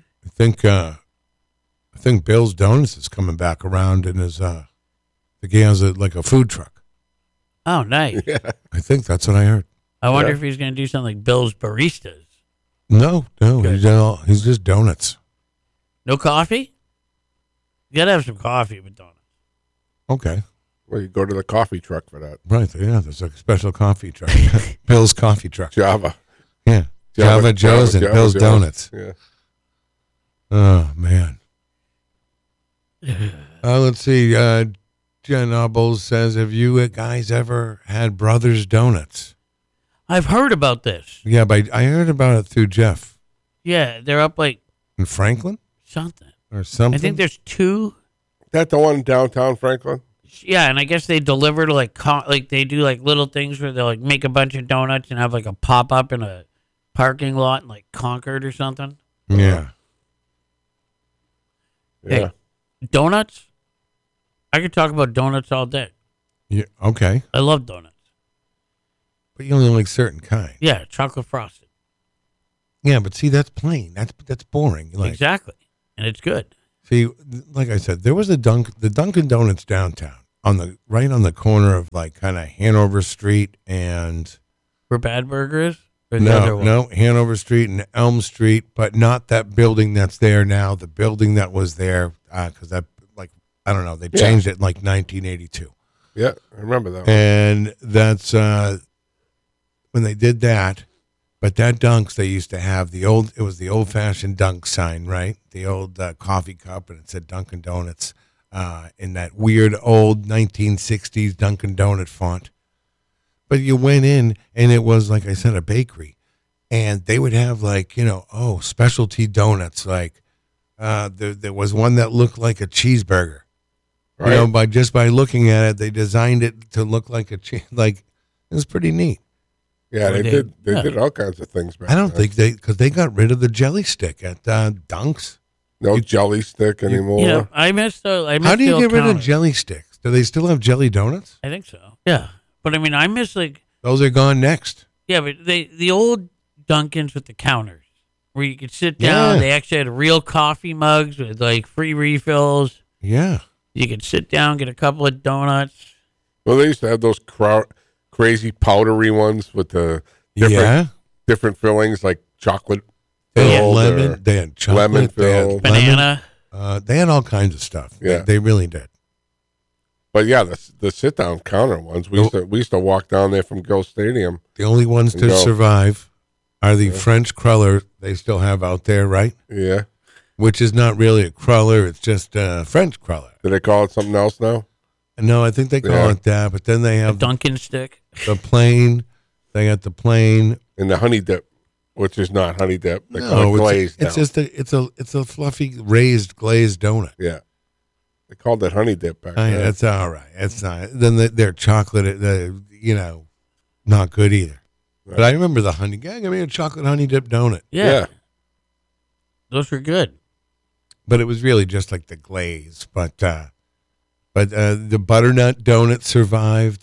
Speaker 3: I think Bill's Donuts is coming back around and is I think he has like a food truck.
Speaker 2: Oh, nice.
Speaker 3: I think that's what I heard.
Speaker 2: I wonder
Speaker 1: Yeah.
Speaker 2: if he's going to do something like Bill's Baristas.
Speaker 3: No,
Speaker 2: Good.
Speaker 3: he's just donuts.
Speaker 2: No coffee? You got to have some coffee with donuts.
Speaker 3: Okay.
Speaker 1: Well, you go to the coffee truck for that.
Speaker 3: Right. Yeah, there's a special coffee truck. Bill's coffee truck.
Speaker 1: Java.
Speaker 3: Yeah. Java Joe's and Bill's
Speaker 1: Joe's.
Speaker 3: Donuts.
Speaker 1: Yeah.
Speaker 3: Oh, man. Let's see. Jen Ubbles says, have you guys ever had Brothers Donuts?
Speaker 2: I've heard about this.
Speaker 3: Yeah, but I heard about it through Jeff
Speaker 2: Yeah, they're up like
Speaker 3: in Franklin
Speaker 2: something.
Speaker 3: or something.
Speaker 2: I think there's two.
Speaker 1: That the one downtown Franklin?
Speaker 2: Yeah, and I guess they deliver to like they do like little things where they like make a bunch of donuts and have like a pop up in a parking lot in like Concord or something.
Speaker 3: Yeah.
Speaker 1: Yeah.
Speaker 2: Hey. Donuts? I could talk about donuts all day.
Speaker 3: Yeah. Okay.
Speaker 2: I love donuts.
Speaker 3: But you only like certain kind.
Speaker 2: Yeah, chocolate frosted.
Speaker 3: Yeah, but see, that's plain. That's boring. Like,
Speaker 2: Exactly. And it's good.
Speaker 3: see, like I said, there was the Dunkin' Donuts downtown right on the corner of like kind of Hanover Street and
Speaker 2: Where Bad Burger is? Or the other one?
Speaker 3: no Hanover Street and Elm Street, but not that building that's there now. The building that was there because that like I don't know, they changed it in like 1982,
Speaker 1: Yeah, I remember that one.
Speaker 3: and that's when they did that. But that Dunks, they used to have it was the old fashioned Dunk sign, right? The old coffee cup, and it said Dunkin' Donuts in that weird old 1960s Dunkin' Donut font. But you went in, and it was, like I said, a bakery. And they would have, like, specialty donuts. Like, there was one that looked like a cheeseburger.
Speaker 1: Right.
Speaker 3: By looking at it, they designed it to look like a cheese. Like, it was pretty neat.
Speaker 1: Yeah,
Speaker 2: Or
Speaker 1: they did all kinds of things back
Speaker 3: I don't
Speaker 1: then.
Speaker 3: think because they got rid of the jelly stick at Dunks.
Speaker 1: No jelly stick anymore.
Speaker 2: You know, I miss
Speaker 3: How do
Speaker 2: the
Speaker 3: you
Speaker 2: old
Speaker 3: get rid of
Speaker 2: counters.
Speaker 3: jelly sticks? Do they still have jelly donuts?
Speaker 2: I think so. Yeah. But I mean, I miss like,
Speaker 3: Those are gone next.
Speaker 2: yeah, but the old Dunkins with the counters where you could sit down.
Speaker 3: Yeah.
Speaker 2: They actually had real coffee mugs with like free refills.
Speaker 3: Yeah.
Speaker 2: You could sit down, get a couple of donuts.
Speaker 1: Well, they used to have those crazy powdery ones with the different fillings like chocolate.
Speaker 3: They had
Speaker 1: filled
Speaker 3: lemon.
Speaker 1: or-
Speaker 3: They had chocolate.
Speaker 1: lemon
Speaker 3: They had
Speaker 1: filled.
Speaker 2: Banana.
Speaker 3: They had all kinds of stuff.
Speaker 1: Yeah.
Speaker 3: They really did.
Speaker 1: But yeah, the sit down counter ones. We used to walk down there from Ghost Stadium.
Speaker 3: The only ones to
Speaker 1: No.
Speaker 3: survive are the French cruller they still have out there, right?
Speaker 1: Yeah.
Speaker 3: Which is not really a cruller. It's just a French cruller.
Speaker 1: Do they call it something else now?
Speaker 3: No, I think they call
Speaker 1: Yeah.
Speaker 3: it that. But then they
Speaker 2: A
Speaker 3: have
Speaker 2: Dunkin' stick.
Speaker 3: the plain. They got the plain.
Speaker 1: And the honey dip, which is not honey dip. They call
Speaker 3: No,
Speaker 1: it glazed.
Speaker 3: it's
Speaker 1: now.
Speaker 3: just it's a fluffy raised glazed donut.
Speaker 1: Yeah. They called it honey dip back then.
Speaker 3: That's all right. It's not. Then their chocolate, not good either.
Speaker 1: Right.
Speaker 3: But I remember the honey. Yeah, give me a chocolate honey dip donut.
Speaker 2: Yeah. Those were good.
Speaker 3: But it was really just like the glaze. But the butternut donut survived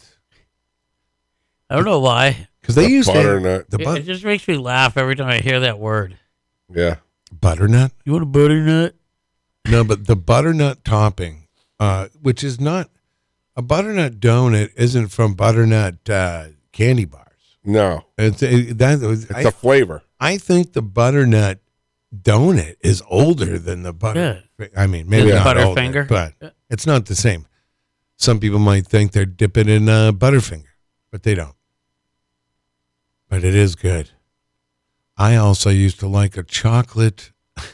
Speaker 2: I don't know why.
Speaker 3: because they
Speaker 1: The
Speaker 3: used
Speaker 1: butternut.
Speaker 3: to
Speaker 2: It just makes me laugh every time I hear that word.
Speaker 1: Yeah.
Speaker 3: butternut.
Speaker 2: You want a butternut?
Speaker 3: No, but the butternut topping, which is not a butternut donut, isn't from butternut candy bars.
Speaker 1: No.
Speaker 3: It's
Speaker 1: It's a flavor.
Speaker 3: I think the butternut donut is older than the butter. I mean, maybe
Speaker 2: Yeah,
Speaker 3: not older,
Speaker 2: Butterfinger.
Speaker 3: but
Speaker 2: Yeah.
Speaker 3: it's not the same. Some people might think they're dipping in Butterfinger, but they don't. But it is good. I also used to like a chocolate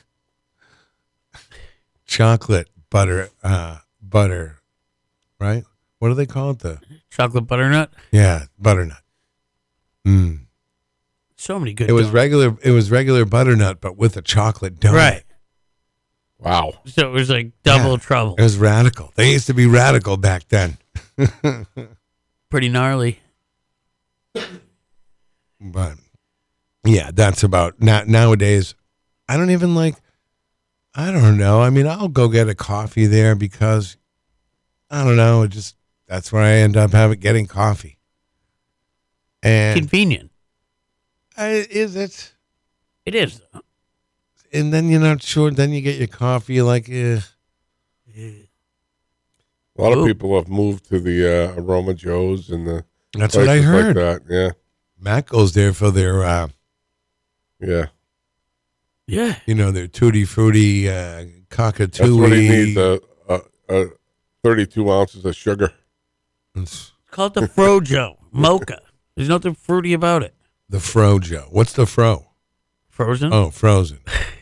Speaker 3: butter, right? What do they call it?
Speaker 2: Chocolate butternut.
Speaker 3: Butternut.
Speaker 2: So many good.
Speaker 3: It was
Speaker 2: donuts.
Speaker 3: regular butternut, but with a chocolate donut.
Speaker 2: Right.
Speaker 1: Wow.
Speaker 2: So it was like double trouble.
Speaker 3: It was radical. They used to be radical back then.
Speaker 2: Pretty gnarly.
Speaker 3: But yeah, that's about nowadays. I don't even like. I don't know. I mean, I'll go get a coffee there because I don't know. That's where I end up getting coffee. And
Speaker 2: Convenient.
Speaker 3: is it?
Speaker 2: It is.
Speaker 3: And then you're not sure. Then you get your coffee. You're like,
Speaker 1: A lot
Speaker 2: Ooh.
Speaker 1: of people have moved to the Aroma Joe's and the
Speaker 3: that's what I
Speaker 1: places
Speaker 3: heard.
Speaker 1: Like that. Yeah.
Speaker 3: Matt goes there for their,
Speaker 1: Yeah.
Speaker 2: Yeah.
Speaker 3: their tutti frutti cockatoo.
Speaker 1: That's what he needs. 32 ounces of sugar.
Speaker 3: It's
Speaker 2: Call it the Frojo Mocha. There's nothing fruity about it.
Speaker 3: the Frojo. What's the Fro?
Speaker 2: Frozen.
Speaker 3: Oh, frozen.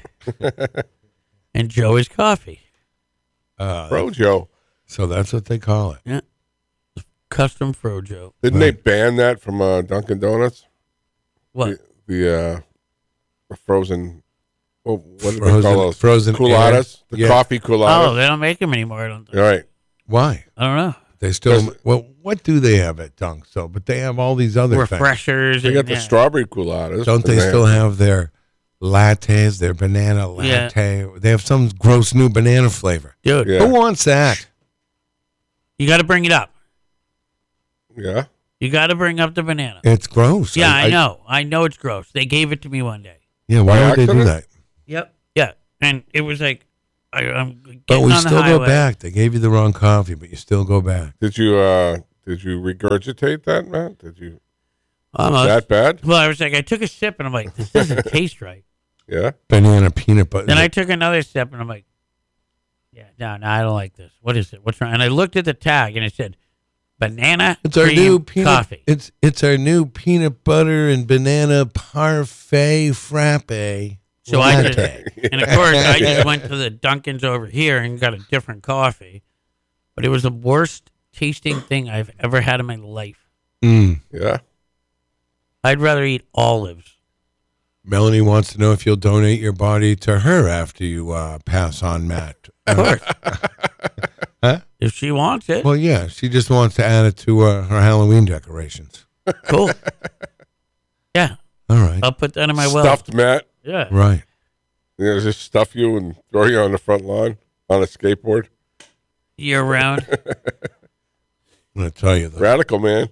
Speaker 2: And Joey's coffee.
Speaker 1: Frojo.
Speaker 3: So that's what they call it.
Speaker 2: Yeah. Custom Frojo.
Speaker 1: Didn't they ban that from Dunkin' Donuts?
Speaker 2: What?
Speaker 1: The frozen. Well, what do they
Speaker 3: Frozen-
Speaker 1: call those?
Speaker 3: frozen
Speaker 1: Culottes.
Speaker 3: air.
Speaker 1: The
Speaker 3: Yeah.
Speaker 1: coffee
Speaker 2: Oh,
Speaker 1: culottes.
Speaker 2: they don't make them anymore. I don't think.
Speaker 1: All right.
Speaker 3: Why?
Speaker 2: I don't know.
Speaker 3: They still
Speaker 1: Does-
Speaker 3: well. What do they have at Dunk? So, but they have all these other things.
Speaker 2: Refreshers.
Speaker 1: They
Speaker 2: and,
Speaker 1: got the
Speaker 2: yeah.
Speaker 1: strawberry culottes.
Speaker 3: Don't they
Speaker 1: and
Speaker 3: still have their lattes? Their banana
Speaker 2: Yeah.
Speaker 3: latte. They have some gross new banana flavor.
Speaker 2: Dude,
Speaker 1: Yeah.
Speaker 3: Who wants that?
Speaker 2: you got to bring it up.
Speaker 1: Yeah.
Speaker 2: You got to bring up the banana.
Speaker 3: It's gross.
Speaker 2: Yeah, I know. I know it's gross. They gave it to me one day.
Speaker 3: Yeah, why
Speaker 1: By
Speaker 3: would they do
Speaker 1: accident?
Speaker 3: that?
Speaker 2: Yep. Yeah. And it was like, I'm getting
Speaker 3: But we
Speaker 2: on the
Speaker 3: still go
Speaker 2: highway.
Speaker 3: back. They gave you the wrong coffee, but you still go back.
Speaker 1: Did you regurgitate that, Matt? Did you?
Speaker 2: Almost.
Speaker 1: That bad?
Speaker 2: Well, I was like, I took a sip and I'm like, this doesn't taste right.
Speaker 1: Yeah.
Speaker 3: Banana peanut butter.
Speaker 2: Then I took another sip and I'm like, yeah, no, I don't like this. What is it? What's wrong? And I looked at the tag and it said, banana
Speaker 3: It's our
Speaker 2: cream
Speaker 3: new peanut
Speaker 2: coffee.
Speaker 3: It's our new peanut butter and banana parfait frappe.
Speaker 2: So I
Speaker 3: latte.
Speaker 2: did, and of course, I just went to the Dunkin's over here and got a different coffee. But it was the worst tasting thing I've ever had in my life.
Speaker 1: Yeah.
Speaker 2: I'd rather eat olives.
Speaker 3: Melanie wants to know if you'll donate your body to her after you pass on Matt.
Speaker 2: Of course.
Speaker 3: Huh?
Speaker 2: If she wants it.
Speaker 3: Well, yeah, she just wants to add it to her Halloween decorations.
Speaker 2: Cool. Yeah.
Speaker 3: All right.
Speaker 2: I'll put that in my will.
Speaker 1: Stuffed Matt.
Speaker 2: Yeah.
Speaker 3: Right.
Speaker 1: Just stuff you and throw you on the front lawn on a skateboard.
Speaker 2: Year round.
Speaker 3: I'm going to tell you, the
Speaker 1: Radical, man.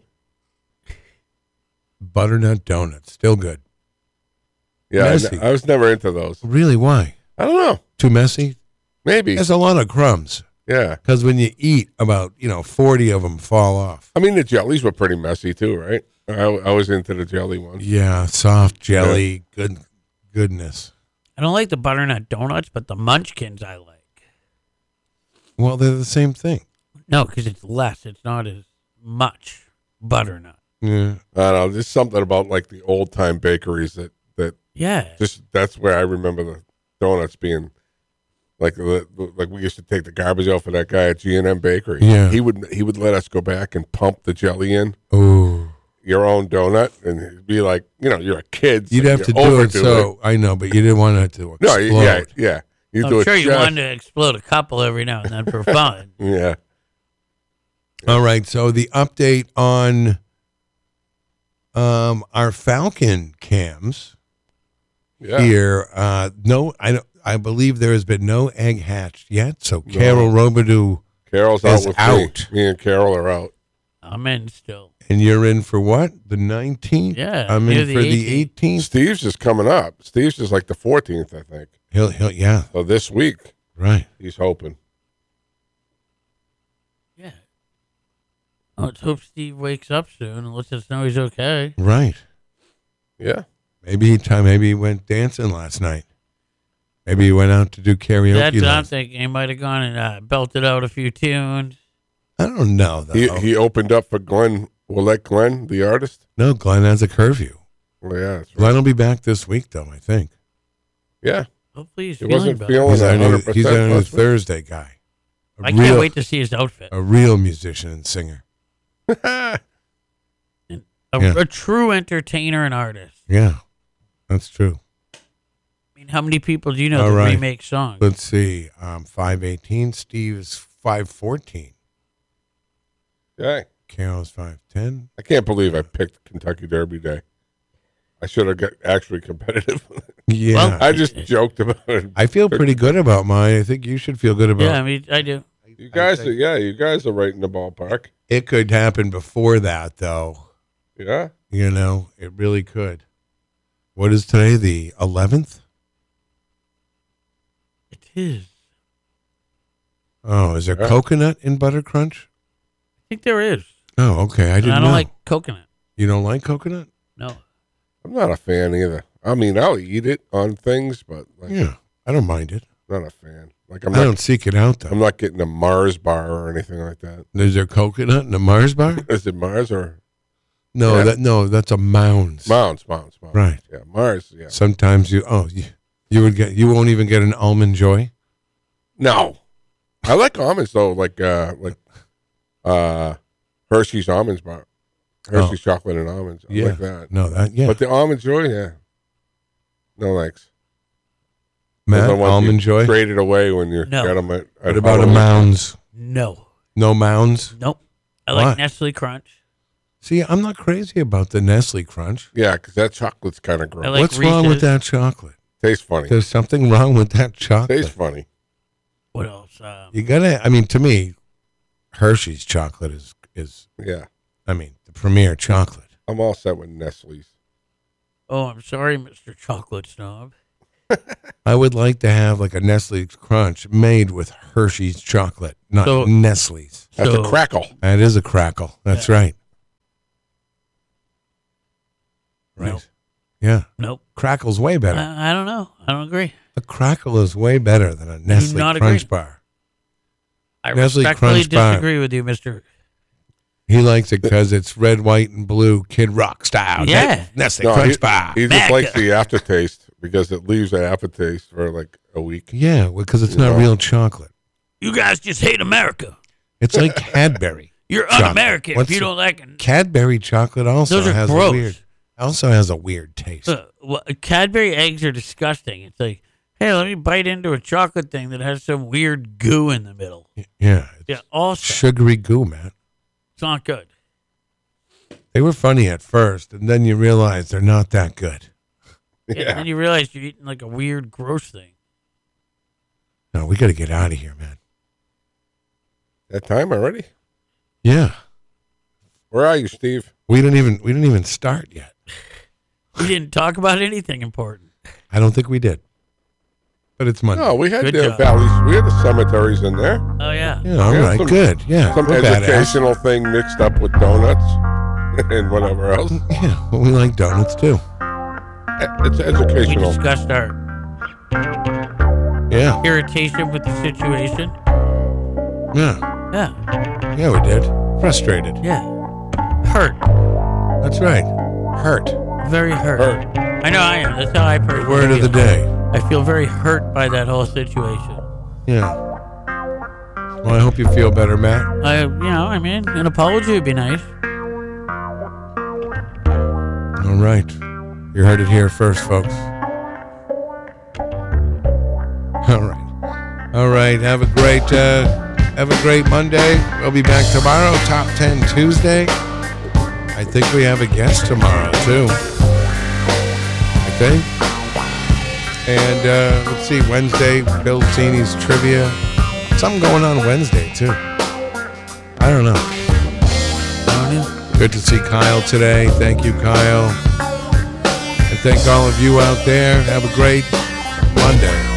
Speaker 3: butternut donuts, still good.
Speaker 1: Yeah,
Speaker 3: Messy.
Speaker 1: I was never into those.
Speaker 3: Really, why?
Speaker 1: I don't know.
Speaker 3: Too messy?
Speaker 1: Maybe.
Speaker 3: There's a lot of crumbs.
Speaker 1: Yeah.
Speaker 3: Because when you eat, about 40 of them fall off.
Speaker 1: I mean, the jellies were pretty messy too, right? I was into the jelly ones.
Speaker 3: Yeah, soft jelly, goodness.
Speaker 2: I don't like the butternut donuts, but the munchkins I like.
Speaker 3: Well, they're the same thing.
Speaker 2: No, because it's less. It's not as much butternut.
Speaker 3: Yeah.
Speaker 1: I don't know. There's something about like the old time bakeries that
Speaker 2: Yeah.
Speaker 1: just that's where I remember the donuts being like like we used to take the garbage out for that guy at G&M Bakery.
Speaker 3: Yeah.
Speaker 1: He would let us go back and pump the jelly in
Speaker 3: Oh.
Speaker 1: your own donut, and it'd be like, you're a kid. So
Speaker 3: You'd have
Speaker 1: you
Speaker 3: to do it
Speaker 1: overdo
Speaker 3: so, I know, but you didn't want it to
Speaker 1: No,
Speaker 3: explode.
Speaker 1: yeah. You
Speaker 2: I'm
Speaker 1: do
Speaker 2: sure
Speaker 1: it
Speaker 2: you
Speaker 1: just-
Speaker 2: wanted to explode a couple every now and then for fun.
Speaker 1: Yeah.
Speaker 3: All right, so the update on our Falcon cams
Speaker 1: Yeah.
Speaker 3: here. I believe there has been no egg hatched yet. So Carol Robidoux,
Speaker 1: Carol's
Speaker 3: is
Speaker 1: out with
Speaker 3: out.
Speaker 1: me. Me and Carol are out.
Speaker 2: I'm in still.
Speaker 3: and you're in for what? The 19th?
Speaker 2: Yeah,
Speaker 3: I'm
Speaker 2: near
Speaker 3: in
Speaker 2: the
Speaker 3: for the 18th.
Speaker 1: Steve's just coming up. Steve's just like the 14th, I think.
Speaker 3: He'll, yeah,
Speaker 1: So this week,
Speaker 3: right.
Speaker 1: he's hoping.
Speaker 2: Yeah. Let's hope Steve wakes up soon and lets us know he's okay.
Speaker 3: Right.
Speaker 1: Yeah.
Speaker 3: Maybe he went dancing last night. Maybe he went out to do karaoke.
Speaker 2: That's what I'm
Speaker 3: last-
Speaker 2: thinking. He might have gone and belted out a few tunes.
Speaker 3: I don't know though.
Speaker 1: He opened up for Glenn. Willette Glenn, the artist.
Speaker 3: No, Glenn has a curfew.
Speaker 1: Well, yeah, that's right.
Speaker 3: Glenn will be back this week though, I think.
Speaker 1: Yeah.
Speaker 2: Hopefully he's
Speaker 1: He
Speaker 2: feeling
Speaker 1: wasn't
Speaker 2: better.
Speaker 1: feeling
Speaker 3: He's our new,
Speaker 1: 100%
Speaker 3: he's our new
Speaker 1: last week.
Speaker 3: Thursday guy.
Speaker 2: I can't wait to see his outfit.
Speaker 3: A real musician and singer.
Speaker 2: A
Speaker 3: Yeah.
Speaker 2: true entertainer and artist.
Speaker 3: Yeah, that's true.
Speaker 2: I mean, how many people do you know
Speaker 3: All
Speaker 2: that
Speaker 3: right.
Speaker 2: remake songs?
Speaker 3: Let's see. 518. Steve's 514.
Speaker 1: Okay.
Speaker 3: Carol's 510.
Speaker 1: I can't believe I picked Kentucky Derby Day. I should have got actually competitive.
Speaker 3: Yeah.
Speaker 2: Well,
Speaker 1: I just joked about it.
Speaker 3: I feel pretty good about mine. I think you should feel good about
Speaker 2: Yeah, I mean, I do.
Speaker 1: You guys, you guys are right in the ballpark.
Speaker 3: it. Could happen before that, though.
Speaker 1: Yeah.
Speaker 3: It really could. What is today? The 11th?
Speaker 2: It is.
Speaker 3: Oh, is there
Speaker 1: Yeah.
Speaker 3: coconut in Butter Crunch?
Speaker 2: I think there is.
Speaker 3: Oh, okay. I
Speaker 2: And
Speaker 3: didn't
Speaker 2: I
Speaker 3: know.
Speaker 2: don't like coconut.
Speaker 3: You don't like coconut?
Speaker 2: No.
Speaker 1: I'm not a fan either. I mean, I'll eat it on things, but like,
Speaker 3: Yeah, I don't mind it.
Speaker 1: not a fan. Like
Speaker 3: I don't seek it out, though.
Speaker 1: I'm not getting a Mars bar or anything like that.
Speaker 3: Is there coconut in a Mars bar?
Speaker 1: Is it Mars or
Speaker 3: No,
Speaker 1: Yeah.
Speaker 3: that's a Mounds.
Speaker 1: Mounds?
Speaker 3: Right.
Speaker 1: Yeah, Mars. Yeah.
Speaker 3: Sometimes you won't even get an almond joy.
Speaker 1: No, I like almonds though. Like Hershey's almonds bar, Hershey's chocolate and almonds. I
Speaker 3: Yeah.
Speaker 1: like that.
Speaker 3: No,
Speaker 1: But the almond joy, yeah. No thanks.
Speaker 3: Matt,
Speaker 1: Those are ones
Speaker 3: almond
Speaker 1: you
Speaker 3: joy.
Speaker 1: traded away when you
Speaker 2: No.
Speaker 1: got them at
Speaker 3: What about a
Speaker 1: Halloween.
Speaker 3: Mounds?
Speaker 2: No.
Speaker 3: No Mounds.
Speaker 2: Nope. I
Speaker 3: Why?
Speaker 2: like Nestle Crunch.
Speaker 3: See, I'm not crazy about the Nestle Crunch.
Speaker 1: Yeah, because that chocolate's kind of gross.
Speaker 2: I like
Speaker 3: What's wrong with
Speaker 2: Reese's.
Speaker 3: that chocolate?
Speaker 1: Tastes funny.
Speaker 3: There's something wrong with that chocolate.
Speaker 1: Tastes funny.
Speaker 2: What else?
Speaker 3: You gotta. I mean, to me, Hershey's chocolate is.
Speaker 1: Yeah,
Speaker 3: I mean, the premier chocolate.
Speaker 1: I'm all set with Nestle's.
Speaker 2: Oh, I'm sorry, Mr. Chocolate Snob.
Speaker 3: I would like to have like a Nestle Crunch made with Hershey's chocolate, not
Speaker 2: So-
Speaker 3: Nestle's.
Speaker 1: That's
Speaker 2: So-
Speaker 1: a crackle.
Speaker 3: That is a crackle. That's right. Right.
Speaker 2: Nope.
Speaker 3: Yeah.
Speaker 2: Nope.
Speaker 3: Crackle's way better.
Speaker 2: I don't know. I don't agree.
Speaker 3: A crackle is way better than a Nestle
Speaker 2: not
Speaker 3: Crunch
Speaker 2: agree.
Speaker 3: bar.
Speaker 2: I
Speaker 3: Nestle
Speaker 2: respectfully
Speaker 3: Crunch Bar.
Speaker 2: disagree with you, Mr.
Speaker 3: He likes it because it's red, white, and blue Kid Rock style.
Speaker 2: Yeah.
Speaker 3: Nestle
Speaker 1: No,
Speaker 3: Crunch Bar.
Speaker 1: he just
Speaker 2: Maca.
Speaker 1: likes the aftertaste because it leaves an aftertaste for like a week.
Speaker 3: Yeah, because it's not
Speaker 1: Yeah.
Speaker 3: real chocolate.
Speaker 2: You guys just hate America.
Speaker 3: It's like Cadbury.
Speaker 2: You're
Speaker 3: Chocolate.
Speaker 2: un-American
Speaker 3: What's
Speaker 2: if you
Speaker 3: the-
Speaker 2: don't like it.
Speaker 3: Cadbury chocolate also
Speaker 2: Those are
Speaker 3: has
Speaker 2: gross.
Speaker 3: a weird taste.
Speaker 2: Well, Cadbury eggs are disgusting. It's like, hey, let me bite into a chocolate thing that has some weird goo in the middle.
Speaker 3: Yeah, it's
Speaker 2: Yeah, also,
Speaker 3: sugary goo, man.
Speaker 2: it's not good.
Speaker 3: They were funny at first, and then you realize they're not that good.
Speaker 2: Yeah. And then you realize you're eating like a weird, gross thing.
Speaker 3: No, we got to get out of here, man.
Speaker 1: That time already?
Speaker 3: Yeah,
Speaker 1: Where are you, Steve?
Speaker 3: we didn't even start yet.
Speaker 2: We didn't talk about anything important.
Speaker 3: I don't think we did, but it's Monday.
Speaker 1: No, we had
Speaker 2: Good
Speaker 1: the
Speaker 2: job.
Speaker 1: valleys. We had the cemeteries in there.
Speaker 2: Oh, yeah.
Speaker 3: Yeah, all
Speaker 1: Yeah,
Speaker 3: right,
Speaker 1: some-
Speaker 3: good. Yeah,
Speaker 1: Some
Speaker 3: we're badass.
Speaker 1: educational thing mixed up with donuts and whatever else.
Speaker 3: Yeah, well, we like donuts too.
Speaker 1: It's
Speaker 2: We
Speaker 1: educational.
Speaker 2: discussed our
Speaker 3: Yeah,
Speaker 2: irritation with the situation.
Speaker 3: yeah,
Speaker 2: Yeah.
Speaker 3: yeah. We did. Frustrated.
Speaker 2: Yeah. Hurt.
Speaker 3: That's right. Hurt.
Speaker 2: Very hurt.
Speaker 1: Hurt.
Speaker 2: I know I am. That's how I personally
Speaker 3: Word of the
Speaker 2: feel.
Speaker 3: day.
Speaker 2: I feel very hurt by that whole situation.
Speaker 3: Yeah. Well, I hope you feel better, Matt.
Speaker 2: An apology would be nice.
Speaker 3: All right. You heard it here first, folks. All right. All right. Have a great Monday. We'll be back tomorrow, Top 10 Tuesday. I think we have a guest tomorrow, too. I think. And let's see, Wednesday, Bill Cini's trivia. Something going on Wednesday, too. I don't know. Good to see Kyle today. Thank you, Kyle. And thank all of you out there. Have a great Monday.